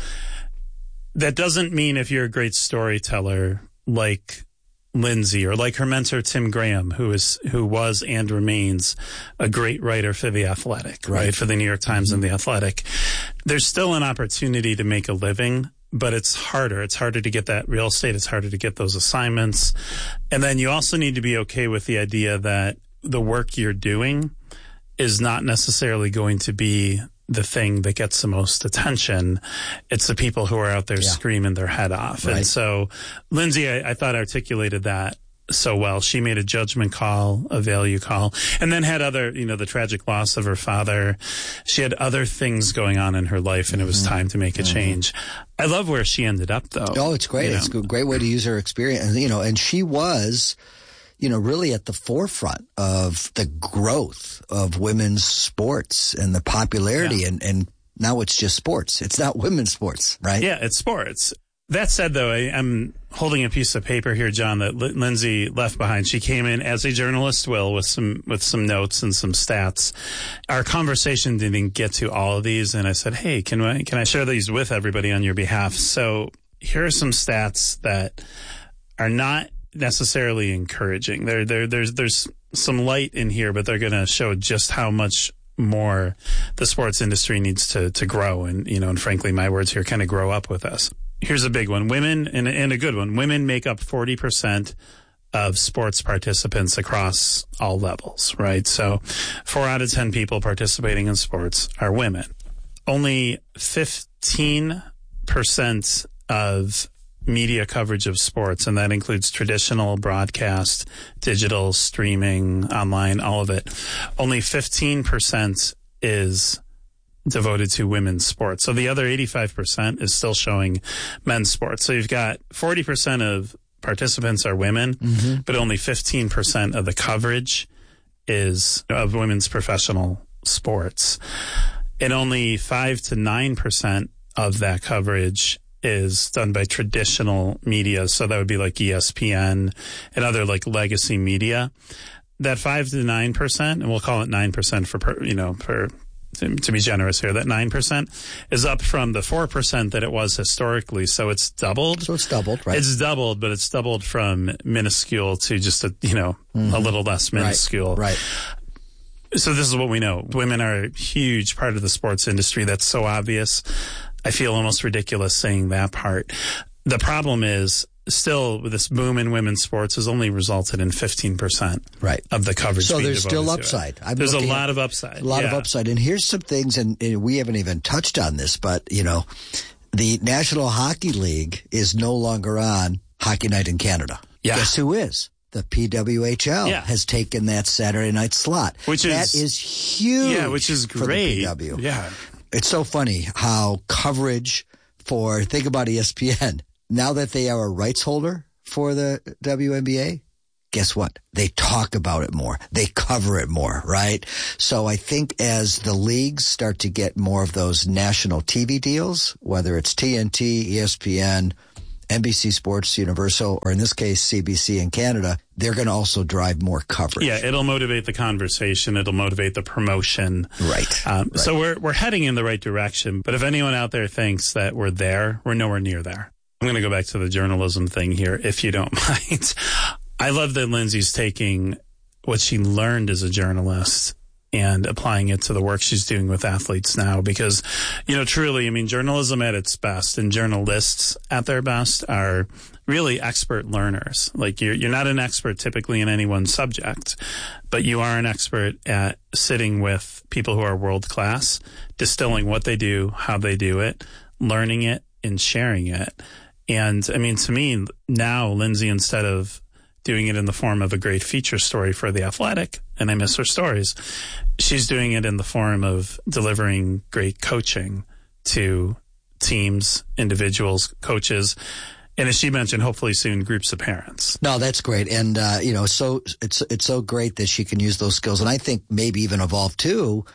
[SPEAKER 1] that doesn't mean if you're a great storyteller like Lindsay or like her mentor Tim Graham, who is who was and remains a great writer for The Athletic, right, right for the New York Times mm-hmm. and The Athletic. There's still an opportunity to make a living, but it's harder. It's harder to get that real estate. It's harder to get those assignments. And then you also need to be okay with the idea that the work you're doing is not necessarily going to be the thing that gets the most attention. It's the people who are out there yeah. screaming their head off. Right. And so Lindsay, I, I thought articulated that so well. She made a judgment call, a value call, and then had other, you know, the tragic loss of her father. She had other things going on in her life, and it was time to make a mm-hmm. change. I love where she ended up, though.
[SPEAKER 3] Oh, it's great. It's know? a great way to use her experience. You know, and she was, you know, really at the forefront of the growth of women's sports and the popularity. Yeah. And, and now it's just sports. It's not women's sports, right?
[SPEAKER 1] Yeah, it's sports. That said, though, I, I'm holding a piece of paper here, John, that L- Lindsay left behind. She came in as a journalist will with some with some notes and some stats. Our conversation didn't get to all of these, and I said, hey, can I, can I share these with everybody on your behalf? So here are some stats that are not necessarily encouraging. There, there, there's there's some light in here, but they're going to show just how much more the sports industry needs to to grow. And, you know, and frankly, my words here kind of grow up with us. Here's a big one. Women, and, and a good one, women make up forty percent of sports participants across all levels, right? So four out of ten people participating in sports are women. Only fifteen percent of media coverage of sports, and that includes traditional broadcast, digital, streaming, online, all of it. Only fifteen percent is devoted to women's sports. So the other eighty-five percent is still showing men's sports. So you've got forty percent of participants are women, mm-hmm. but only fifteen percent of the coverage is of women's professional sports. And only five to nine percent of that coverage is done by traditional media. So that would be like E S P N and other like legacy media. That five to nine percent, and we'll call it nine percent for, per, you know, for, to, to be generous here, that nine percent is up from the four percent that it was historically. So it's doubled.
[SPEAKER 3] So it's doubled, right?
[SPEAKER 1] It's doubled, but it's doubled from minuscule to just a, you know, mm-hmm. a little less minuscule.
[SPEAKER 3] Right. right.
[SPEAKER 1] So this is what we know. Women are a huge part of the sports industry. That's so obvious. I feel almost ridiculous saying that part. The problem is still with this boom in women's sports has only resulted in fifteen percent
[SPEAKER 3] right.
[SPEAKER 1] of the coverage.
[SPEAKER 3] So
[SPEAKER 1] being
[SPEAKER 3] there's still upside.
[SPEAKER 1] There's a lot of upside.
[SPEAKER 3] A lot
[SPEAKER 1] yeah.
[SPEAKER 3] of upside. And here's some things, and, and we haven't even touched on this, but, you know, the National Hockey League is no longer on Hockey Night in Canada.
[SPEAKER 1] Yeah.
[SPEAKER 3] Guess who is? The P W H L
[SPEAKER 1] yeah.
[SPEAKER 3] has taken that Saturday night slot.
[SPEAKER 1] Which is,
[SPEAKER 3] that is huge.
[SPEAKER 1] Yeah, which is great.
[SPEAKER 3] For the P W.
[SPEAKER 1] Yeah.
[SPEAKER 3] It's so funny how coverage for, think about E S P N, now that they are a rights holder for the W N B A? Guess what? They talk about it more. They cover it more, right? So I think as the leagues start to get more of those national T V deals, whether it's T N T, E S P N, N B C Sports, Universal, or in this case, C B C in Canada, they're going to also drive more coverage.
[SPEAKER 1] Yeah, it'll motivate the conversation. It'll motivate the promotion.
[SPEAKER 3] Right.
[SPEAKER 1] Um,
[SPEAKER 3] right.
[SPEAKER 1] So we're we're heading in the right direction. But if anyone out there thinks that we're there, we're nowhere near there. I'm going to go back to the journalism thing here, if you don't mind. I love that Lindsay's taking what she learned as a journalist and applying it to the work she's doing with athletes now, because, you know, truly, I mean, journalism at its best and journalists at their best are really expert learners. Like you're, you're not an expert typically in any one subject, but you are an expert at sitting with people who are world class, distilling what they do, how they do it, learning it and sharing it. And I mean, to me now, Lindsay, instead of doing it in the form of a great feature story for The Athletic, and I miss her stories, she's doing it in the form of delivering great coaching to teams, individuals, coaches, and as she mentioned, hopefully soon groups of parents.
[SPEAKER 3] No, that's great. And, uh, you know, so it's, it's so great that she can use those skills. And I think maybe even evolve too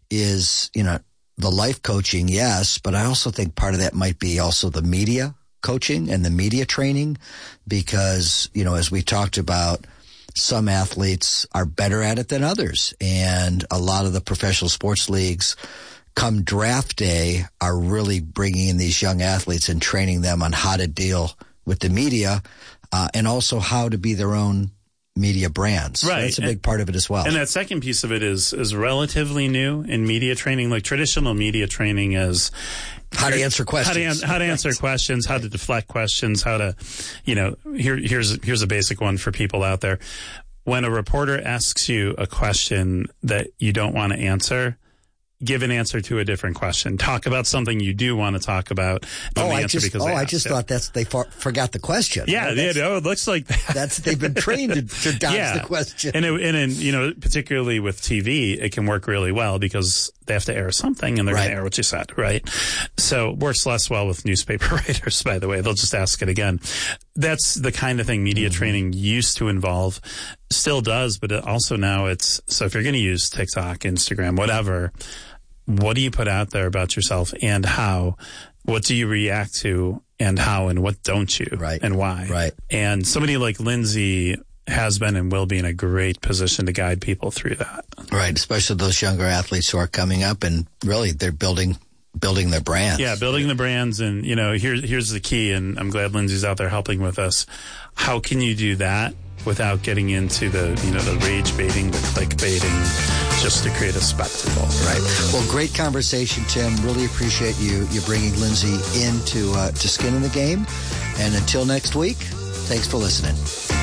[SPEAKER 3] is, you know, the life coaching, yes, but I also think part of that might be also the media coaching and the media training, because, you know, as we talked about, some athletes are better at it than others. And a lot of the professional sports leagues come draft day are really bringing in these young athletes and training them on how to deal with the media, uh, and also how to be their own media brands.
[SPEAKER 1] Right.
[SPEAKER 3] That's a big and, part of it as well.
[SPEAKER 1] And that second piece of it is, is relatively new in media training. Like traditional media training is
[SPEAKER 3] how to answer questions,
[SPEAKER 1] how to, how to answer right. questions, how to deflect questions, how to, you know, here, here's, here's a basic one for people out there. When a reporter asks you a question that you don't want to answer, give an answer to a different question. Talk about something you do want to talk about.
[SPEAKER 3] Oh, I just, oh, I just thought that's, they for, forgot the question.
[SPEAKER 1] Yeah,
[SPEAKER 3] right?
[SPEAKER 1] yeah, no, it looks like that.
[SPEAKER 3] That's, they've been trained to, to dodge
[SPEAKER 1] yeah.
[SPEAKER 3] the question.
[SPEAKER 1] And, it, and in, you know, particularly with T V, it can work really well because they have to air something and they're right. going to air what you said, right? So it works less well with newspaper writers, by the way. They'll just ask it again. That's the kind of thing media mm-hmm. training used to involve, still does, but it also now it's, so if you're going to use TikTok, Instagram, whatever, what do you put out there about yourself and how? What do you react to and how, and what don't you?
[SPEAKER 3] Right.
[SPEAKER 1] And why?
[SPEAKER 3] Right.
[SPEAKER 1] And somebody like Lindsay has been and will be in a great position to guide people through that.
[SPEAKER 3] Right. Especially those younger athletes who are coming up and really they're building building their brands.
[SPEAKER 1] Yeah, building the brands. And, you know, here, here's the key, and I'm glad Lindsay's out there helping with us. How can you do that without getting into the, you know, the rage baiting, the click baiting, just to create a spectacle?
[SPEAKER 3] Right. Well, great conversation, Tim. Really appreciate you you bringing Lindsay into uh, to Skin in the Game. And until next week, thanks for listening.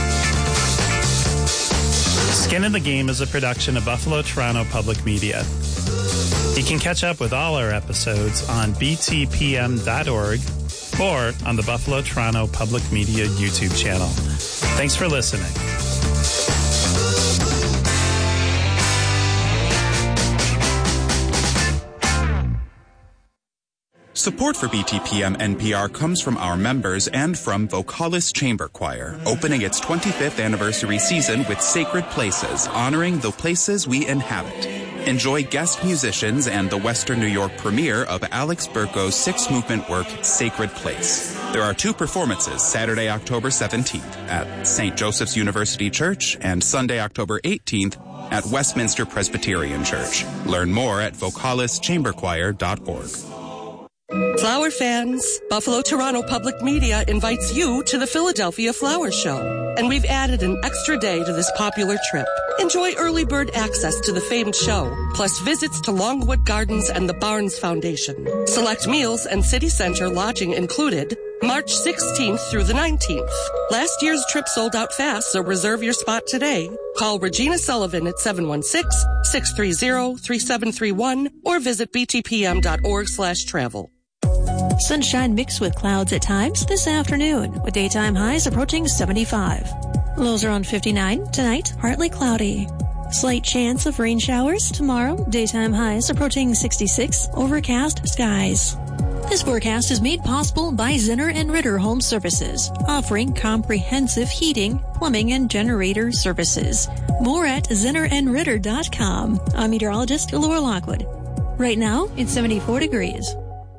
[SPEAKER 1] Skin in the Game is a production of Buffalo Toronto Public Media. You can catch up with all our episodes on b t p m dot org or on the Buffalo Toronto Public Media YouTube channel. Thanks for listening.
[SPEAKER 4] Support for B T P M N P R comes from our members and from Vocalis Chamber Choir, opening its twenty-fifth anniversary season with Sacred Places, honoring the places we inhabit. Enjoy guest musicians and the Western New York premiere of Alex Berko's six-movement work, Sacred Place. There are two performances, Saturday, October seventeenth at Saint Joseph's University Church and Sunday, October eighteenth at Westminster Presbyterian Church. Learn more at vocalis chamber choir dot org.
[SPEAKER 5] Flower fans, Buffalo Toronto Public Media invites you to the Philadelphia Flower Show. And we've added an extra day to this popular trip. Enjoy early bird access to the famed show, plus visits to Longwood Gardens and the Barnes Foundation. Select meals and city center lodging included, March sixteenth through the nineteenth. Last year's trip sold out fast, so reserve your spot today. Call Regina Sullivan at seven one six, six three zero, three seven three one or visit b t p m dot org slash travel.
[SPEAKER 6] Sunshine mixed with clouds at times this afternoon, with daytime highs approaching seventy-five. Lows around fifty-nine. Tonight, partly cloudy. Slight chance of rain showers tomorrow. Daytime highs approaching sixty-six. Overcast skies. This forecast is made possible by Zinner and Ritter Home Services, offering comprehensive heating, plumbing, and generator services. More at zinner and ritter dot com. I'm meteorologist Laura Lockwood. Right now, it's seventy-four degrees.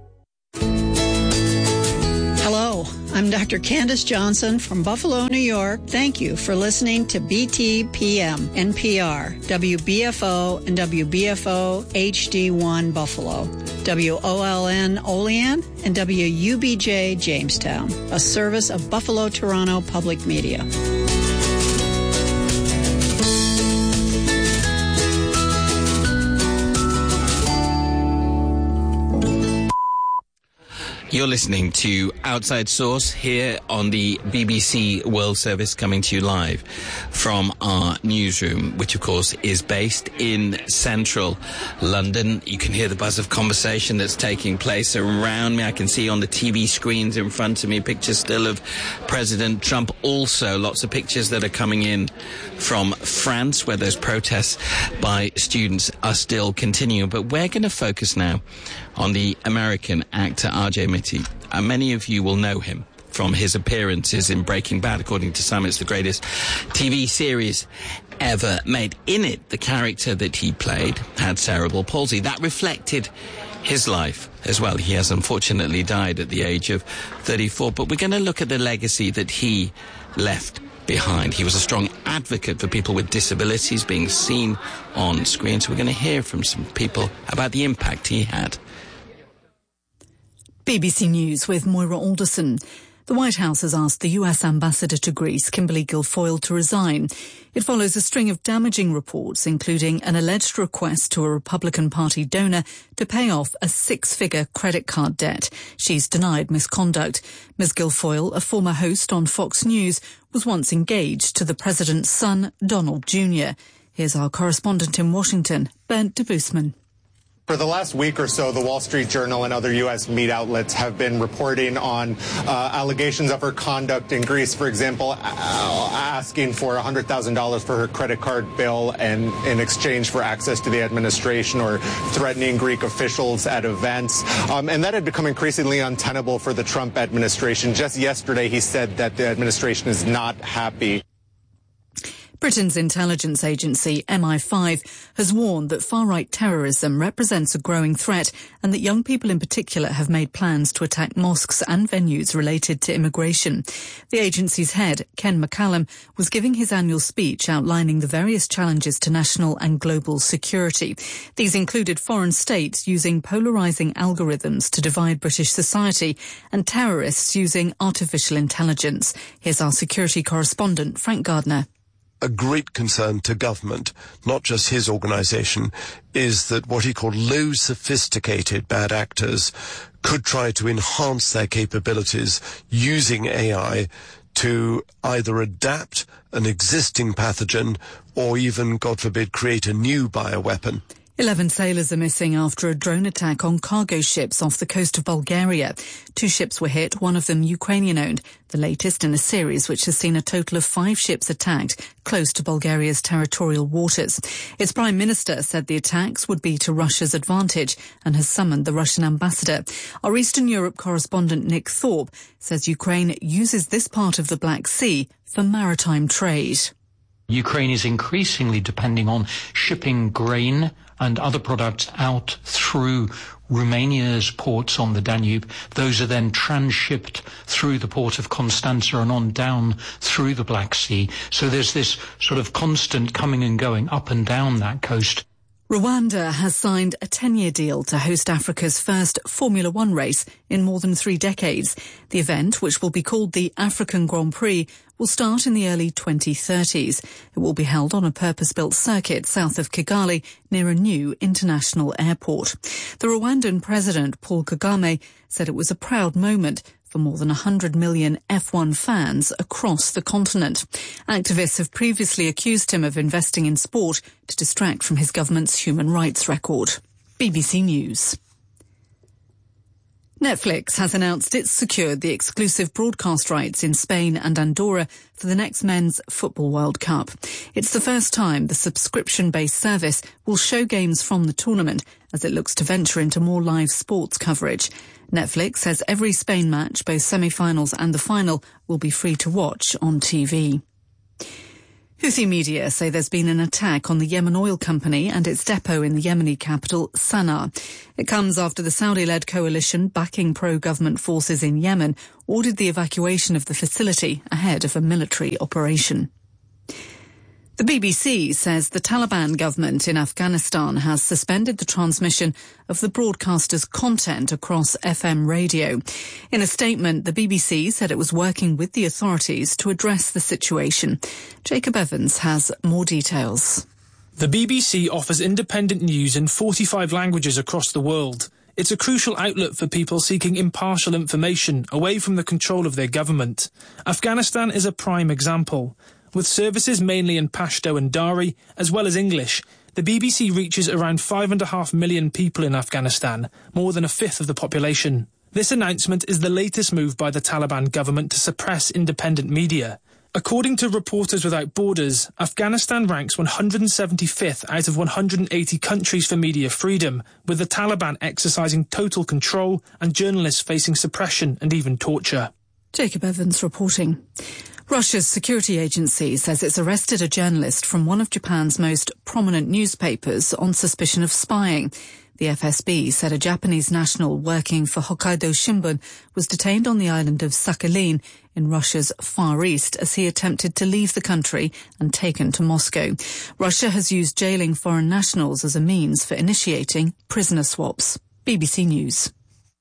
[SPEAKER 7] Hello, I'm Doctor Candace Johnson from Buffalo, New York. Thank you for listening to B T P M, N P R, W B F O, and W B F O H D one Buffalo, W O L N Olean, and W U B J Jamestown, a service of Buffalo Toronto Public Media.
[SPEAKER 8] You're listening to Outside Source here on the B B C World Service, coming to you live from our newsroom, which of course is based in central London. You can hear the buzz of conversation that's taking place around me. I can see on the T V screens in front of me pictures still of President Trump. Also lots of pictures that are coming in from France, where those protests by students are still continuing. But we're going to focus now on the American actor R J Mitte. Uh, many of you will know him from his appearances in Breaking Bad. According to some, it's the greatest T V series ever made. In it, the character that he played had cerebral palsy. That reflected his life as well. He has unfortunately died at the age of thirty-four. But we're going to look at the legacy that he left behind. He was a strong advocate for people with disabilities being seen on screen. So we're going to hear from some people about the impact he had.
[SPEAKER 9] B B C News with Moira Alderson. The White House has asked the U S ambassador to Greece, Kimberly Guilfoyle, to resign. It follows a string of damaging reports, including an alleged request to a Republican Party donor to pay off a six-figure credit card debt. She's denied misconduct. Miz Guilfoyle, a former host on Fox News, was once engaged to the president's son, Donald Junior Here's our correspondent in Washington, Bernd de Boosman.
[SPEAKER 10] For the last week or so, the Wall Street Journal and other U S media outlets have been reporting on uh, allegations of her conduct in Greece, for example, uh, asking for one hundred thousand dollars for her credit card bill and in exchange for access to the administration, or threatening Greek officials at events. Um, and that had become increasingly untenable for the Trump administration. Just yesterday, he said that the administration is not happy.
[SPEAKER 9] Britain's intelligence agency, M I five, has warned that far-right terrorism represents a growing threat and that young people in particular have made plans to attack mosques and venues related to immigration. The agency's head, Ken McCallum, was giving his annual speech outlining the various challenges to national and global security. These included foreign states using polarising algorithms to divide British society and terrorists using artificial intelligence. Here's our security correspondent, Frank Gardner.
[SPEAKER 11] A great concern to government, not just his organisation, is that what he called low sophisticated bad actors could try to enhance their capabilities using A I to either adapt an existing pathogen or even, God forbid, create a new bioweapon.
[SPEAKER 9] Eleven sailors are missing after a drone attack on cargo ships off the coast of Bulgaria. Two ships were hit, one of them Ukrainian-owned, the latest in a series which has seen a total of five ships attacked close to Bulgaria's territorial waters. Its prime minister said the attacks would be to Russia's advantage and has summoned the Russian ambassador. Our Eastern Europe correspondent Nick Thorpe says Ukraine uses this part of the Black Sea for maritime trade.
[SPEAKER 12] Ukraine is increasingly depending on shipping grain and other products out through Romania's ports on the Danube. Those are then transshipped through the port of Constanza and on down through the Black Sea. So there's this sort of constant coming and going up and down that coast.
[SPEAKER 9] Rwanda has signed a ten-year deal to host Africa's first Formula One race in more than three decades. The event, which will be called the African Grand Prix, will start in the early twenty thirties. It will be held on a purpose-built circuit south of Kigali near a new international airport. The Rwandan president, Paul Kagame, said it was a proud moment for more than one hundred million F one fans across the continent. Activists have previously accused him of investing in sport to distract from his government's human rights record. B B C News. Netflix has announced it's secured the exclusive broadcast rights in Spain and Andorra for the next Men's Football World Cup. It's the first time the subscription-based service will show games from the tournament as it looks to venture into more live sports coverage. Netflix says every Spain match, both semi-finals and the final, will be free to watch on T V. Houthi media say there's been an attack on the Yemen Oil Company and its depot in the Yemeni capital, Sana'a. It comes after the Saudi-led coalition backing pro-government forces in Yemen ordered the evacuation of the facility ahead of a military operation. The B B C says the Taliban government in Afghanistan has suspended the transmission of the broadcaster's content across F M radio. In a statement, the B B C said it was working with the authorities to address the situation. Jacob Evans has more details.
[SPEAKER 13] The B B C offers independent news in forty-five languages across the world. It's a crucial outlet for people seeking impartial information away from the control of their government. Afghanistan is a prime example. With services mainly in Pashto and Dari, as well as English, the B B C reaches around five and a half million people in Afghanistan, more than a fifth of the population. This announcement is the latest move by the Taliban government to suppress independent media. According to Reporters Without Borders, Afghanistan ranks one hundred seventy-fifth out of one hundred eighty countries for media freedom, with the Taliban exercising total control and journalists facing suppression and even torture.
[SPEAKER 9] Jacob Evans reporting. Russia's security agency says it's arrested a journalist from one of Japan's most prominent newspapers on suspicion of spying. The F S B said a Japanese national working for Hokkaido Shimbun was detained on the island of Sakhalin in Russia's Far East as he attempted to leave the country and taken to Moscow. Russia has used jailing foreign nationals as a means for initiating prisoner swaps. B B C News.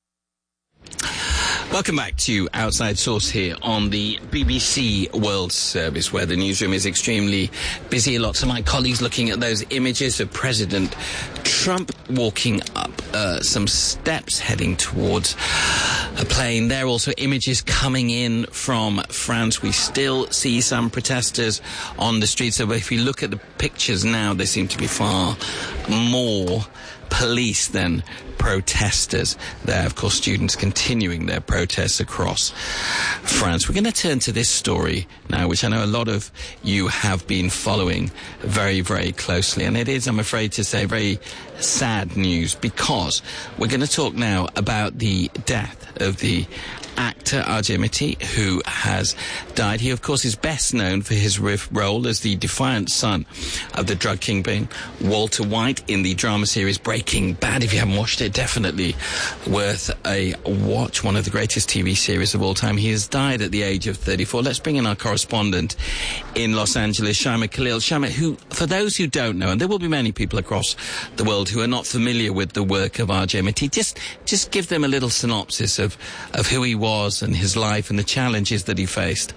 [SPEAKER 8] Welcome back to Outside Source here on the B B C World Service, where the newsroom is extremely busy. Lots of my colleagues looking at those images of President Trump walking up uh, some steps heading towards a plane. There are also images coming in from France. We still see some protesters on the streets. So if you look at the pictures now, there seem to be far more police than protesters there. Of course, students continuing their protests across France. We're going to turn to this story now, which I know a lot of you have been following very, very closely. And it is, I'm afraid to say, very sad news, because we're going to talk now about the death of the actor Arjay Miti, who has died. He, of course, is best known for his role as the defiant son of the drug kingpin Walter White in the drama series Breaking Bad. If you haven't watched it, definitely worth a watch. One of the greatest T V series of all time. He has died at the age of thirty-four. Let's bring in our correspondent in Los Angeles, Shaima Khalil. Shaima, who, for those who don't know, and there will be many people across the world who are not familiar with the work of Arjay Miti, just just give them a little synopsis of, of who he was and his life and the challenges that he faced.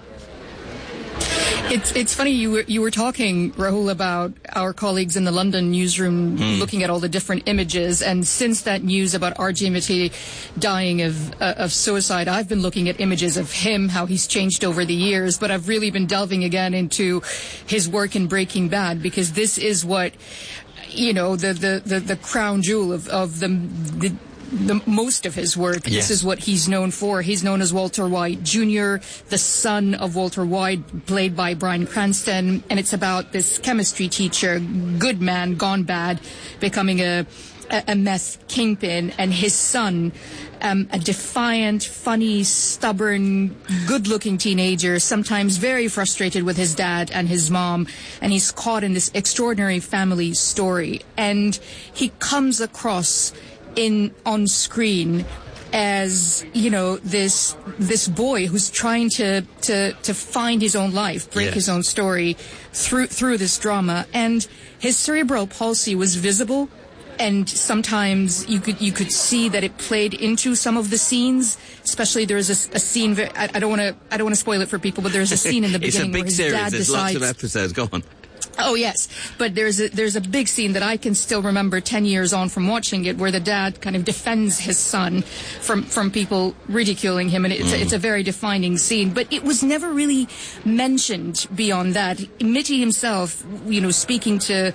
[SPEAKER 14] It's it's funny you were you were talking, Rahul, about our colleagues in the London newsroom mm. looking at all the different images, and since that news about Arjay Miti dying of uh, of suicide, I've been looking at images of him, how he's changed over the years, but I've really been delving again into his work in Breaking Bad, because this is what, you know, the the the, the crown jewel of of the. the The most of his work. Yes. This is what he's known for. He's known as Walter White Junior, the son of Walter White, played by Bryan Cranston, and it's about this chemistry teacher, good man gone bad, becoming a a meth kingpin, and his son, um, a defiant, funny, stubborn, good-looking teenager, sometimes very frustrated with his dad and his mom, and he's caught in this extraordinary family story, and he comes across in on screen as, you know, this this boy who's trying to to to find his own life, break yes. his own story through through this drama. And his cerebral palsy was visible, and sometimes you could you could see that it played into some of the scenes. Especially there's a, a scene. I, I don't want to I don't want to spoil it for people, but there's a scene in the beginning where his
[SPEAKER 8] series.
[SPEAKER 14] dad
[SPEAKER 8] There's
[SPEAKER 14] decides.
[SPEAKER 8] Lots of episodes. Go on.
[SPEAKER 14] Oh, yes. But there's a, there's a big scene that I can still remember ten years on from watching it, where the dad kind of defends his son from, from people ridiculing him. And it's, mm. a, it's a very defining scene. But it was never really mentioned beyond that. Miti himself, you know, speaking to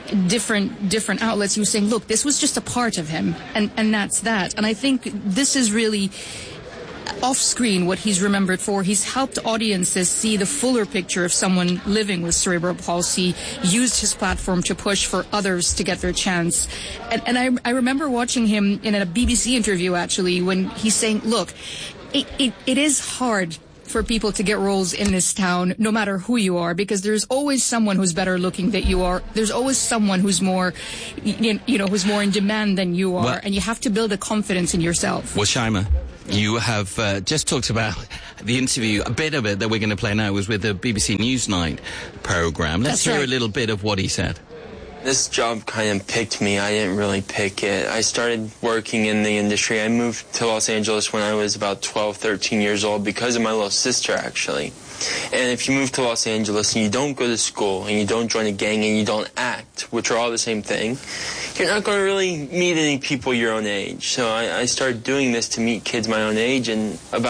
[SPEAKER 14] different different outlets, he was saying, look, this was just a part of him, and, and that's that. And I think this is really off-screen what he's remembered for. He's helped audiences see the fuller picture of someone living with cerebral palsy, used his platform to push for others to get their chance. And, and I, I remember watching him in a B B C interview, actually, when he's saying, look, it, it, it is hard for people to get roles in this town, no matter who you are, because there's always someone who's better looking than you are. There's always someone who's more, you know, who's more in demand than you are, well, and you have to build a confidence in yourself.
[SPEAKER 8] Well, Shaima, you have uh, just talked about the interview. A bit of it that we're going to play now was with the B B C Newsnight program. Let's
[SPEAKER 14] That's
[SPEAKER 8] hear
[SPEAKER 14] right.
[SPEAKER 8] a little bit of what he said.
[SPEAKER 15] This job kind of picked me. I didn't really pick it. I started working in the industry. I moved to Los Angeles when I was about twelve, thirteen years old because of my little sister, actually. And if you move to Los Angeles and you don't go to school and you don't join a gang and you don't act, which are all the same thing, you're not going to really meet any people your own age. So I, I started doing this to meet kids my own age, and about